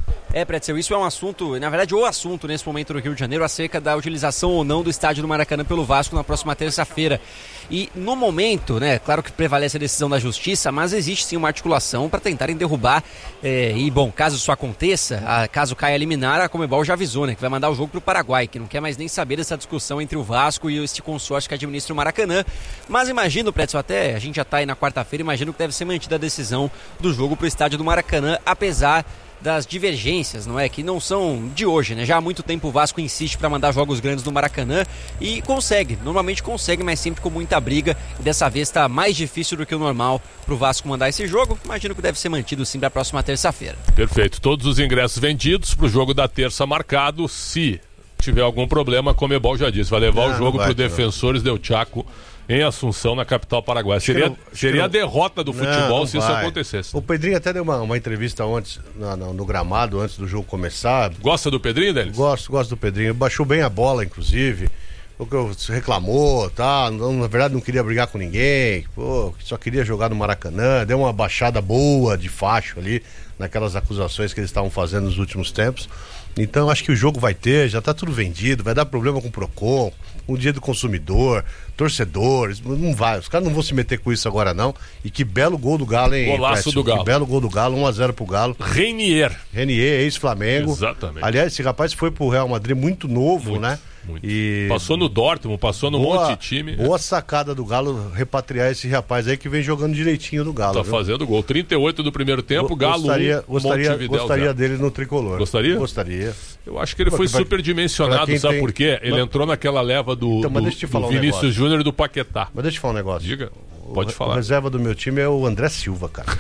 É, Pretzel, isso é um assunto, na verdade, o assunto nesse momento no Rio de Janeiro, acerca da utilização ou não do estádio do Maracanã pelo Vasco na próxima terça-feira. E no momento, né, claro que prevalece a decisão da Justiça, mas existe sim uma articulação para tentarem derrubar. É, e, bom, caso isso aconteça, a, caso caia a liminar, a Conmebol já avisou, né, que vai mandar o jogo para o Paraguai, que não quer mais nem saber dessa discussão entre o Vasco e este consórcio que administra o Maracanã. Mas imagino, Pretzel, até a gente já está aí na quarta-feira, imagino que deve ser mantida a decisão do jogo para o estádio do Maracanã, apesar das divergências, não é? Que não são de hoje, né? Já há muito tempo o Vasco insiste para mandar jogos grandes no Maracanã e consegue, normalmente consegue, mas sempre com muita briga, e dessa vez está mais difícil do que o normal para o Vasco mandar esse jogo. Imagino que deve ser mantido sim para a próxima terça-feira. Perfeito, todos os ingressos vendidos para o jogo da terça marcado. Se tiver algum problema, a Conmebol já disse, vai levar não, o jogo para o ter, Defensores Del Chaco em Assunção, na capital paraguaia. Seria, não, seria a derrota do futebol não, não se vai. isso acontecesse. O Pedrinho até deu uma, uma entrevista antes, no, no, no gramado, antes do jogo começar. Gosta do Pedrinho, Denis? Gosto, gosto do Pedrinho. Baixou bem a bola, inclusive. O que reclamou, tá? Não, na verdade não queria brigar com ninguém. Pô, só queria jogar no Maracanã. Deu uma baixada boa de facho ali, naquelas acusações que eles estavam fazendo nos últimos tempos. Então acho que o jogo vai ter, já tá tudo vendido, vai dar problema com o Procon, um dia do consumidor, torcedores, não vai, os caras não vão se meter com isso agora não. E que belo gol do Galo, hein? Golaço Précio? do Galo. Que belo gol do Galo, um a zero pro Galo. Renier. Renier, ex-Flamengo. Exatamente. Aliás, esse rapaz foi pro Real Madrid muito novo, muito, né? Muito. E... Passou no Dortmund, passou no boa, monte de time. Boa sacada do Galo repatriar esse rapaz aí que vem jogando direitinho no Galo. Tá viu? fazendo gol. trinta e oito do primeiro tempo, Go- Galo gostaria, um, gostaria, Montevidéu gostaria zero. dele no tricolor. Gostaria? Gostaria. Eu acho que ele Pô, foi que vai- superdimensionado, pra quem sabe tem- por quê? Ele Mas- entrou naquela leva do, Então, mas do, deixa eu te do falar um Vinícius negócio. Júnior e do Paquetá. Mas deixa eu te falar um negócio. Diga, pode o, falar. O reserva do meu time é o André Silva, cara.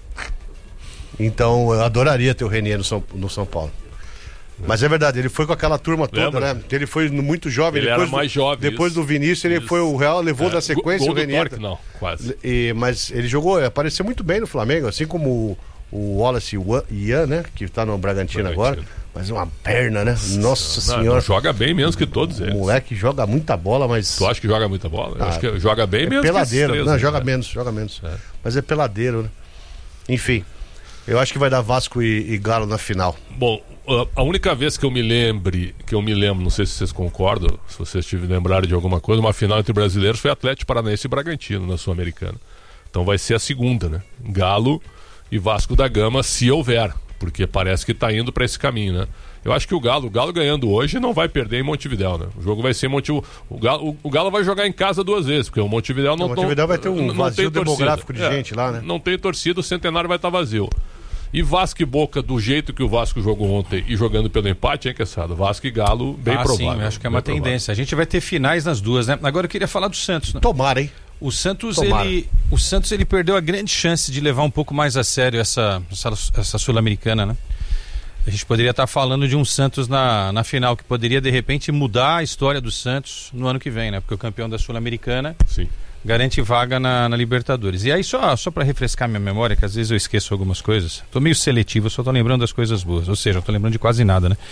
Então eu adoraria ter o Renier no São, no São Paulo. Mas é verdade, ele foi com aquela turma toda, Lembra? né? Ele foi muito jovem. Ele depois era mais do, jovem, Depois isso. do Vinícius, ele Isso. foi o Real, levou É, da sequência gol o do Renier. Torque, não, quase. E, mas ele jogou, apareceu muito bem no Flamengo, assim como o, o Wallace Ian, né? Que tá no Bragantino, Bragantino. agora. Mas uma perna, né? Nossa Não, senhora. joga bem menos que todos eles. O moleque joga muita bola, mas. Tu acha que joga muita bola? Eu Ah, acho que joga bem é menos peladeiro. que esses três, Não, né, joga cara? menos, joga menos. Mas é peladeiro, né? Enfim. Eu acho que vai dar Vasco e, e Galo na final. Bom, a única vez que eu me lembre, que eu me lembro, não sei se vocês concordam, se vocês tiverem lembrado de alguma coisa, uma final entre brasileiros foi Atlético Paranaense e Bragantino na Sul-Americana. Então vai ser a segunda, né? Galo e Vasco da Gama, se houver, porque parece que tá indo para esse caminho, né? Eu acho que o Galo, o Galo ganhando hoje não vai perder em Montevidéu, né? O jogo vai ser em Montevidéu. O Galo, o, o Galo vai jogar em casa duas vezes, porque o Montevidéu não, O Montevidéu não vai ter um não- não vazio tem torcida. demográfico de É, gente lá, né? Não tem torcida, o Centenário vai estar vazio. E Vasco e Boca, do jeito que o Vasco jogou ontem e jogando pelo empate, hein, Quesada? Vasco e Galo, bem ah, provável. sim, acho que é uma bem tendência. A gente vai ter finais nas duas, né? Agora eu queria falar do Santos, né? Tomara, hein? O Santos, Tomara. ele, o Santos ele perdeu a grande chance de levar um pouco mais a sério essa, essa, essa Sul-Americana, né? A gente poderia estar falando de um Santos na, na final, que poderia de repente mudar a história do Santos no ano que vem, né? Porque o campeão da Sul-Americana Sim. garante vaga na, na Libertadores. E aí, só, só para refrescar minha memória, que às vezes eu esqueço algumas coisas, tô meio seletivo, eu só tô lembrando das coisas boas, ou seja, eu tô lembrando de quase nada, né?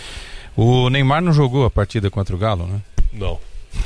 O Neymar não jogou a partida contra o Galo, né? Não.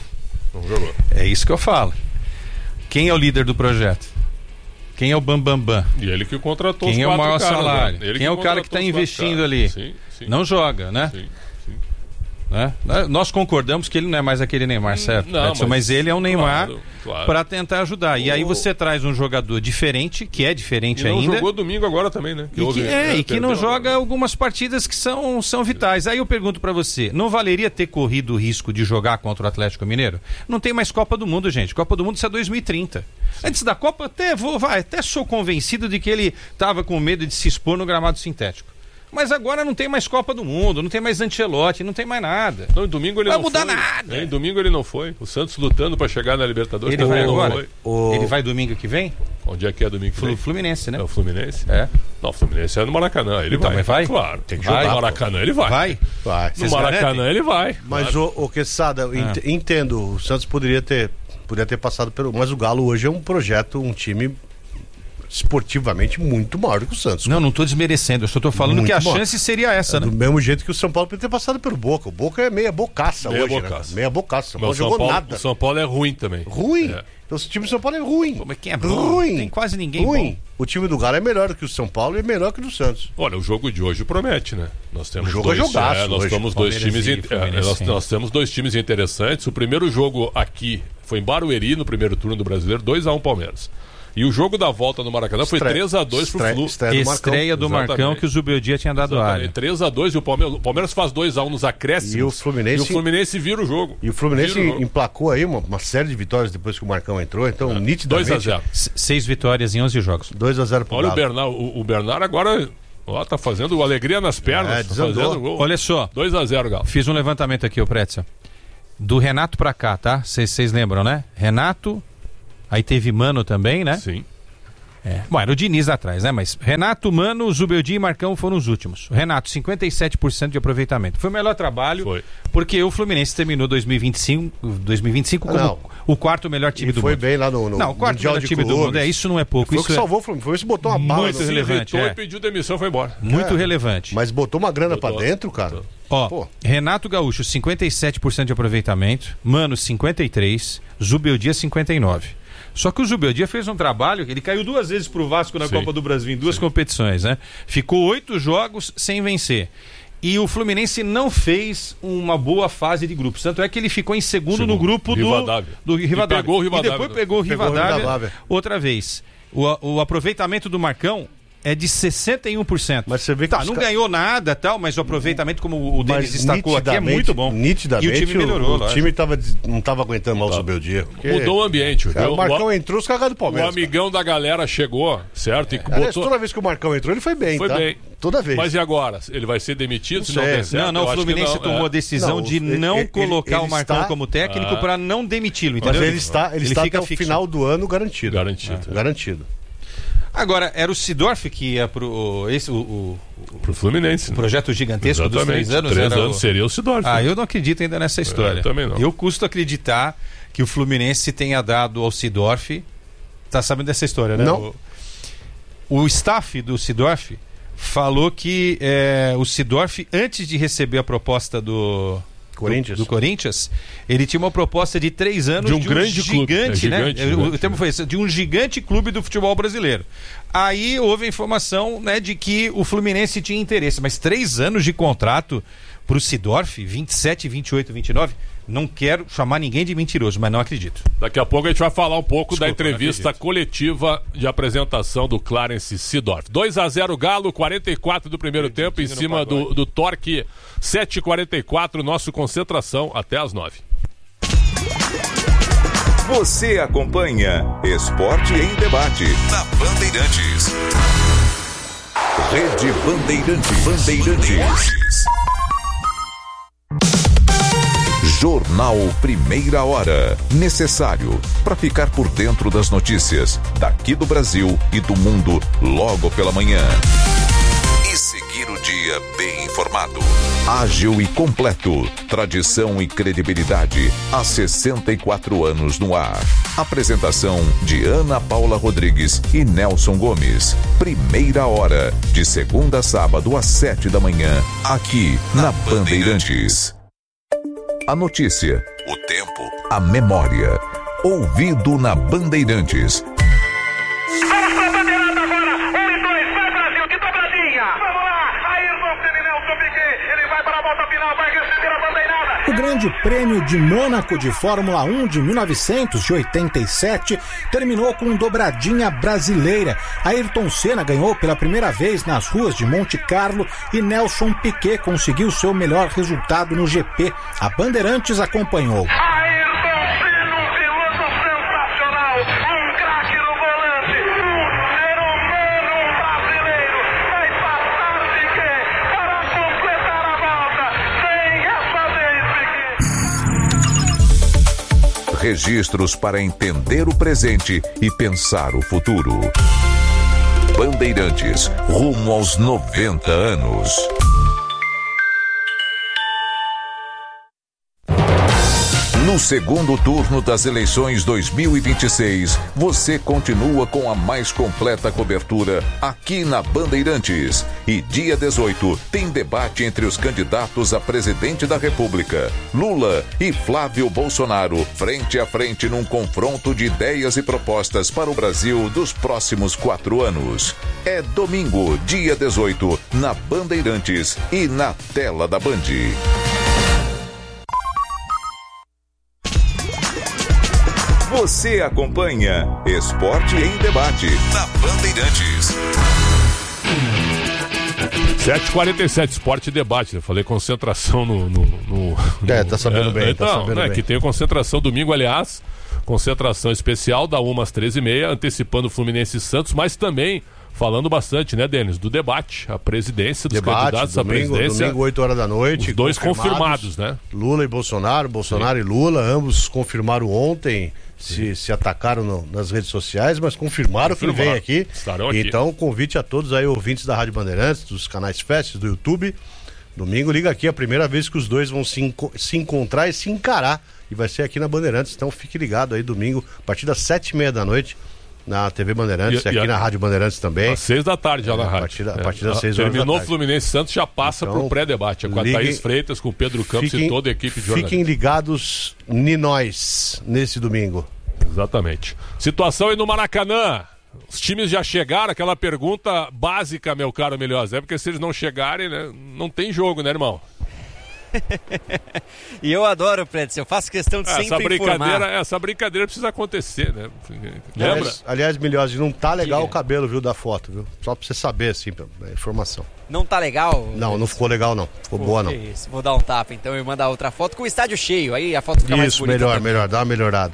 Não jogou. É isso que eu falo. Quem é o líder do projeto? Quem é o Bambambam? Bam, bam? E ele que contratou Quem os é o quatro maior caras, salário? né? Ele Quem é o cara que está contratou os quatro investindo caras. ali? Sim, sim. Não joga, né? Sim, sim. Né? Nós concordamos que ele não é mais aquele Neymar, certo? Não, Edson? mas- mas ele é um Neymar claro, claro. para tentar ajudar. E aí O- você traz um jogador diferente, que é diferente E não ainda. jogou domingo agora também, né? E houve- que, é, né, e que não perdeu. joga algumas partidas que são, são vitais. Aí eu pergunto pra você, não valeria ter corrido o risco de jogar contra o Atlético Mineiro? Não tem mais Copa do Mundo, gente. Copa do Mundo isso é dois mil e trinta. Antes da Copa, até vou, vai, até sou convencido de que ele tava com medo de se expor no gramado sintético. Mas agora não tem mais Copa do Mundo, não tem mais Ancelotti, não tem mais nada. Não, em domingo ele Vai não mudar foi. nada. Em domingo ele não foi. O Santos lutando para chegar na Libertadores. Ele também vai não agora? foi. O- Ele vai domingo que vem? Onde é que é domingo que Flu- vem? Fluminense, né? É o Fluminense? É. Não, o Fluminense é no Maracanã. Ele Então, vai. mas vai? Claro. Tem que Vai. jogar, No Maracanã ele vai. Vai? Vai. No Vocês Maracanã garantem? ele vai. Mas Claro. o, o Quesada, eu ent- Ah. entendo, o Santos poderia ter, poderia ter passado pelo. Mas o Galo hoje é um projeto, um time esportivamente muito maior do que o Santos. Não, não tô desmerecendo, eu só tô falando Muito que a maior. chance seria essa, É, né? do mesmo jeito que o São Paulo podia ter passado pelo Boca. O Boca é meia bocaça Meia hoje, bocaça. né? Meia bocaça. O São Mas Paulo o São jogou Paulo, nada. o São Paulo é ruim também. Ruim. É. Então, o time do São Paulo é ruim. Como é que é bom? Ruim. Tem quase ninguém ruim. bom. O time do Galo é melhor do que o São Paulo e melhor que o do Santos. Olha, o jogo de hoje promete, né? Nós temos O jogo dois, é jogaço é, nós hoje. temos dois Palmeiras times, e in- é, Fluminense, nós, sim. nós temos dois times interessantes. O primeiro jogo aqui foi em Barueri no primeiro turno do Brasileiro, dois a um Palmeiras. E o jogo da volta no Maracanã foi Estreia- três a dois pro estreia- Flu. estreia do Marcão. Estreia do Marcão Exatamente. que o Zubeldia tinha dado a área. três a dois e o Palmeiras, o Palmeiras faz dois a um nos acréscimos. E o Fluminense- E o Fluminense vira o jogo. E o Fluminense Vira o jogo. emplacou aí uma, uma série de vitórias depois que o Marcão entrou. Então, nitidamente... dois a zero. S- Seis vitórias em onze jogos. dois a zero pro Olha o Galo. Bernard, o, o Bernard agora ó, tá fazendo alegria nas pernas. É, tá desandou. fazendo gol. Olha só, dois a zero, Galo. fiz um levantamento aqui, ô Pretzel. Do Renato pra cá, tá? Vocês lembram, né? Renato, aí teve Mano também, né? Sim. É. Bom, era o Diniz atrás, né? Mas Renato, Mano, Zubeldia e Marcão foram os últimos. O Renato, cinquenta e sete por cento de aproveitamento. Foi o melhor trabalho, Foi. porque o Fluminense terminou dois mil e vinte e cinco, dois mil e vinte e cinco como Não. o quarto melhor time E do foi mundo. bem lá no, no Não, o quarto Mundial melhor de time do Clubes. mundo. É, isso não é pouco. Foi o isso que é salvou o Fluminense. Foi isso que botou uma bala. muito no- Se relevante, irritou é. e pediu demissão e foi embora. muito É. relevante. Mas botou uma grana Botou. pra dentro, cara. Ó, Pô. Renato Gaúcho, cinquenta e sete por cento de aproveitamento. Mano, cinquenta e três por cento. Zubeldia, cinquenta e nove por cento. Só que o Zubeldia fez um trabalho, ele caiu duas vezes pro Vasco na Sim. Copa do Brasil, em duas competições, né? Ficou oito jogos sem vencer. E o Fluminense não fez uma boa fase de grupos. Tanto é que ele ficou em segundo, Segundo. no grupo do Rivadavia. do Rivadavia. E pegou o Rivadavia. E depois pegou o Pegou o Rivadavia, Rivadavia. outra vez. O, o aproveitamento do Marcão é de sessenta e um por cento. Mas você vê que tá, os não ca- ganhou nada, tal, mas o aproveitamento, como o Denis Mas destacou aqui, é nitidamente- muito bom. Nitidamente, E o time melhorou, o, o lógico. time tava, des- não tava aguentando mal o Zubeldia. porque- Mudou o ambiente. Cara, viu? o Marcão o, entrou, os cagados do o Palmeiras. amigão da galera chegou, certo? E Aliás, botou... toda vez que o Marcão entrou, ele foi bem, Foi tá? bem. Toda vez. Mas e agora? Ele vai ser demitido Não se não sei. der certo? Não, não, Eu o acho que Fluminense não, tomou é. a decisão Não, de ele- não ele- colocar ele o Marcão está- como técnico Ah. para não demiti-lo, Mas entendeu? ele está, ele está até o fixo. final do ano garantido. Garantido. É, garantido. Agora, era o Sidorf que ia pro esse, o, o, Pro Fluminense. o projeto gigantesco dos Exatamente. três anos. Três era anos o... seria o Sidorf. Ah, eu não acredito ainda nessa história. eu também não. Eu custo acreditar que o Fluminense tenha dado ao Sidorf. Tá sabendo dessa história, né? Não. O, o staff do Sidorf falou que é, o Sidorf, antes de receber a proposta do Corinthians. do, do Corinthians, ele tinha uma proposta de três anos De um grande clube. gigante, É, né? gigante, o, gigante, o termo foi esse, de um gigante clube do futebol brasileiro. Aí houve a informação, né, de que o Fluminense tinha interesse, mas três anos de contrato pro Sidorf, vinte e sete, vinte e oito, vinte e nove, não quero chamar ninguém de mentiroso, mas não acredito. Daqui a pouco a gente vai falar um pouco Desculpa, da entrevista não coletiva de apresentação do Clarence Seedorf. dois a zero Galo, quarenta e quatro do primeiro tempo, em cima do, do Torque, sete e quarenta e quatro, nosso concentração até as nove. Você acompanha Esporte em Debate na Bandeirantes. Rede Bandeirantes. Bandeirantes. Jornal Primeira Hora. Necessário para ficar por dentro das notícias daqui do Brasil e do mundo logo pela manhã. E seguir o dia bem informado. Ágil e completo. Tradição e credibilidade há sessenta e quatro anos no ar. Apresentação de Ana Paula Rodrigues e Nelson Gomes. Primeira Hora. De segunda a sábado às sete da manhã. Aqui na Bandeirantes. A notícia, o tempo, a memória. Ouvido na Bandeirantes. Vamos pra bandeirada agora. Um e dois, vai Brasil, de dobradinha. Vamos lá, Ayrton Senna, Nelson Piquet. Ele vai para a volta final, vai receber a bandeirada. O Grande Prêmio de Mônaco de Fórmula um de mil novecentos e oitenta e sete terminou com dobradinha brasileira. Ayrton Senna ganhou pela primeira vez nas ruas de Monte Carlo e Nelson Piquet conseguiu seu melhor resultado no G P. A Bandeirantes acompanhou. Registros para entender o presente e pensar o futuro. Bandeirantes, rumo aos noventa anos. No segundo turno das eleições dois mil e vinte e seis, você continua com a mais completa cobertura aqui na Bandeirantes. E dia dezoito tem debate entre os candidatos a presidente da República, Lula e Flávio Bolsonaro, frente a frente num confronto de ideias e propostas para o Brasil dos próximos quatro anos. É domingo, dia dezoito, na Bandeirantes e na tela da Band. Você acompanha Esporte em Debate na Bandeirantes. sete e quarenta e sete, Esporte e Debate. Eu falei concentração no. no, no é, tá sabendo é, bem. Então, tá sabendo né, bem. que tem concentração domingo, aliás. Concentração especial da uma às treze e meia, antecipando Fluminense e Santos, mas também falando bastante, né, Denis, do debate, a presidência dos debate, candidatos domingo, à presidência. Domingo, oito horas da noite. Os dois confirmados, confirmados né? Lula e Bolsonaro, Bolsonaro Sim. e Lula, ambos confirmaram ontem, se, se atacaram no, nas redes sociais, mas confirmaram, confirmaram que vem aqui. Estarão aqui. Então, convite a todos aí, ouvintes da Rádio Bandeirantes, dos canais Fest, do YouTube. Domingo, liga aqui, é a primeira vez que os dois vão se, enco- se encontrar e se encarar. E vai ser aqui na Bandeirantes, então fique ligado aí domingo, a partir das sete e meia da noite. Na T V Bandeirantes, e, aqui e a, na Rádio Bandeirantes também. Às seis da tarde já é, na rádio. A partir, a partir das é, seis horas Terminou da tarde. Fluminense Santos, já passa então, pro pré-debate. É com liguem, a Thaís Freitas, com o Pedro Campos fiquem, e toda a equipe de jornalistas. Fiquem ligados em nós nesse domingo. Exatamente. Situação aí no Maracanã. Os times já chegaram, aquela pergunta básica, meu caro Melhores, é porque se eles não chegarem, né, não tem jogo, né, irmão? E eu adoro, Prédio, eu faço questão de essa sempre brincadeira, informar. Essa brincadeira precisa acontecer, né? Lembra? Aliás, aliás Milhões, não tá legal Diga. o cabelo, viu, da foto, viu? Só pra você saber, assim, a informação. Não tá legal? Não, não ficou legal, não. Ficou Pô, boa, não. Isso. Vou dar um tapa, então, e mandar outra foto com o estádio cheio, aí a foto fica isso, mais bonita. Isso, melhor, também. melhor, dá uma melhorada.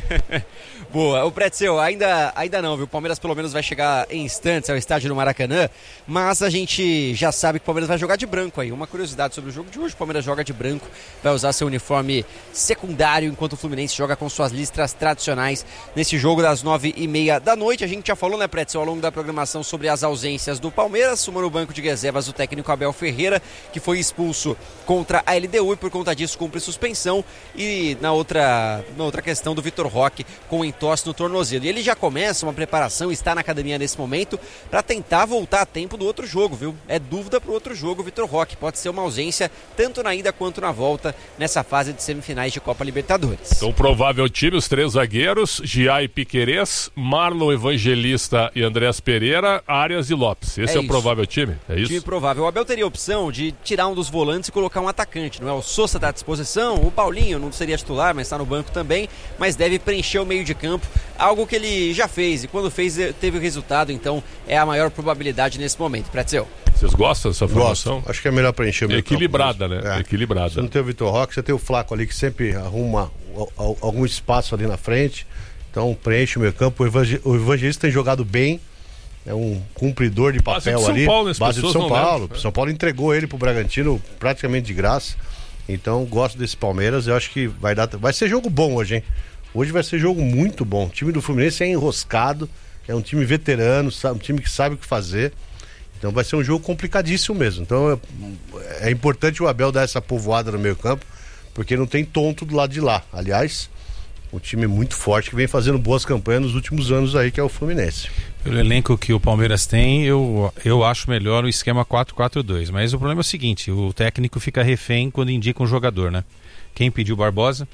Boa, o Pretzel, ainda, ainda não, viu? O Palmeiras pelo menos vai chegar em instantes ao estádio do Maracanã, mas a gente já sabe que o Palmeiras vai jogar de branco aí. Uma curiosidade sobre o jogo de hoje, o Palmeiras joga de branco, vai usar seu uniforme secundário, enquanto o Fluminense joga com suas listras tradicionais nesse jogo das nove e meia da noite. A gente já falou, né, Pretzel, ao longo da programação sobre as ausências do Palmeiras, uma no banco de reservas o técnico Abel Ferreira, que foi expulso contra a L D U e por conta disso cumpre suspensão, e na outra, na outra questão do Vitor Roque com entorse no tornozelo. E ele já começa uma preparação, está na academia nesse momento, para tentar voltar a tempo do outro jogo, viu? É dúvida pro outro jogo, Vitor Roque. Pode ser uma ausência tanto na ida quanto na volta nessa fase de semifinais de Copa Libertadores. Então, provável time, os três zagueiros, Gia e Piquerez, Marlon Evangelista e Andrés Pereira, Arias e Lopes. Esse é, é o provável time? É isso? Time provável. O Abel teria a opção de tirar um dos volantes e colocar um atacante, não é? O Sousa está à disposição, o Paulinho não seria titular, mas está no banco também, mas deve preencher o meio de campo, algo que ele já fez, e quando fez teve o resultado, então é a maior probabilidade nesse momento. Pretzel. Vocês gostam dessa formação? Gosto. Acho que é melhor preencher o meio Equilibrada, campo, né? É. Equilibrada. Você não tem o Vitor Roque, você tem o Flaco ali que sempre arruma algum espaço ali na frente, então preenche o meio campo. O Evangelista tem jogado bem, é um cumpridor de papel base de ali. São Paulo, base de São Paulo. Lembram, São Paulo entregou ele pro Bragantino praticamente de graça. Então gosto desse Palmeiras, eu acho que vai dar, vai ser jogo bom hoje, hein? Hoje vai ser jogo muito bom. O time do Fluminense é enroscado, é um time veterano, um time que sabe o que fazer. Então vai ser um jogo complicadíssimo mesmo. Então é, é importante o Abel dar essa povoada no meio campo, porque não tem tonto do lado de lá. Aliás, um time muito forte que vem fazendo boas campanhas nos últimos anos aí, que é o Fluminense. Pelo elenco que o Palmeiras tem, eu, eu acho melhor o esquema quatro quatro dois. Mas o problema é o seguinte, o técnico fica refém quando indica um jogador, né? Quem pediu Barbosa?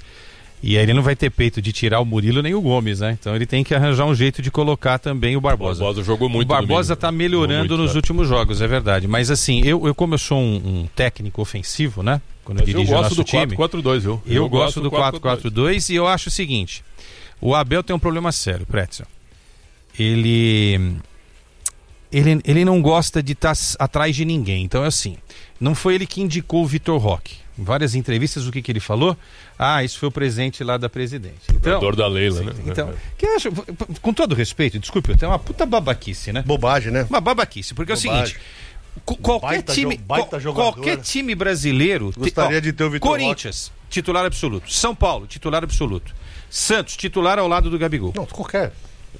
E aí ele não vai ter peito de tirar o Murilo nem o Gomes, né? Então ele tem que arranjar um jeito de colocar também o Barbosa. O Barbosa jogou muito. O Barbosa está melhorando muito, nos é. últimos jogos, é verdade. Mas assim, eu, eu como eu sou um, um técnico ofensivo, né? Quando eu dirijo o nosso do time. quatro quatro dois, viu? Eu, eu gosto do quatro quatro dois e eu acho o seguinte: o Abel tem um problema sério, Pretzel. Ele. Ele, ele não gosta de estar tá atrás de ninguém. Então é assim, não foi ele que indicou o Vitor Roque. Em várias entrevistas, o que, que ele falou? Ah, isso foi o presente lá da presidente. Então, o da Leila, sim, né? Então, que eu acho, com todo respeito, desculpe, é uma puta babaquice, né? Bobagem, né? Uma babaquice, porque Bobagem. É o seguinte, qualquer baita time, jo, baita jogador. qualquer time brasileiro, gostaria ó, de ter o Vitor Corinthians, Roque. Titular absoluto. São Paulo, titular absoluto. Santos, titular ao lado do Gabigol. Não, qualquer.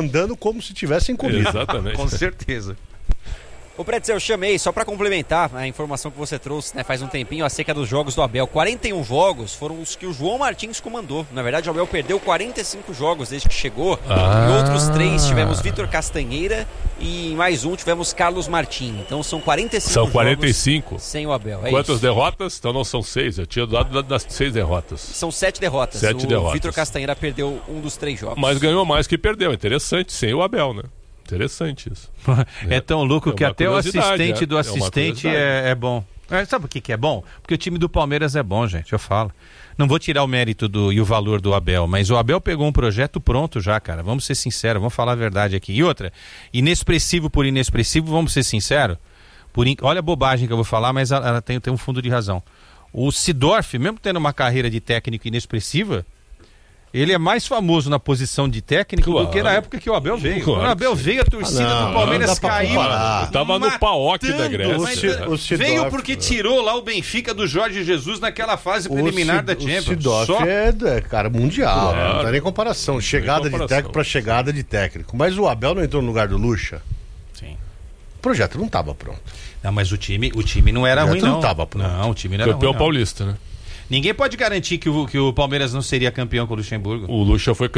andando como se tivessem comido. Exatamente. Com certeza. Ô, Pretzel, eu chamei só para complementar a informação que você trouxe, né, faz um tempinho, acerca dos jogos do Abel. quarenta e um jogos foram os que o João Martins comandou. Na verdade, o Abel perdeu quarenta e cinco jogos desde que chegou. Ah. Em outros três tivemos Vitor Castanheira e em mais um tivemos Carlos Martim. Então são quarenta e cinco São jogos quarenta e cinco. sem o Abel. É Quantas isso. derrotas? Então não são seis. Eu tinha dado das seis derrotas. São sete derrotas. Sete o derrotas. Vitor Castanheira perdeu um dos três jogos. Mas ganhou mais que perdeu. Interessante, sem o Abel, né? Interessante isso. É tão louco É que uma até o curiosidade, assistente é. do É uma assistente curiosidade. é, é bom. É, sabe por que, que é bom? Porque o time do Palmeiras é bom, gente, eu falo. Não vou tirar o mérito do, e o valor do Abel, mas o Abel pegou um projeto pronto já, cara. Vamos ser sinceros, vamos falar a verdade aqui. E outra, inexpressivo por inexpressivo, vamos ser sinceros. Por in... Olha a bobagem que eu vou falar, mas ela, ela tem, tem um fundo de razão. O Sidorf, mesmo tendo uma carreira de técnico inexpressiva, ele é mais famoso na posição de técnico Claro. do que na época que o Abel veio. Claro Quando o Abel que sim. veio, a torcida Ah, não, do Palmeiras não dá pra caiu. comparar. Eu tava no Paok da Grécia. Mas, cara. O Sidorf- veio porque tirou lá o Benfica do Jorge Jesus naquela fase O preliminar Sid- da O Champions. Sidorf Só- é, é, cara, mundial. Claro. Não tem nem comparação. Chegada de comparação. técnico pra chegada de técnico. Mas o Abel não entrou no lugar do Lucha? Sim. O projeto não estava pronto. Não, mas o time, o time não era O ruim, projeto não. não tava pronto. Não, o time não era Campeão ruim, não. paulista, né? Ninguém pode garantir que o, que o Palmeiras não seria campeão com o Luxemburgo. O Lucha foi campeão.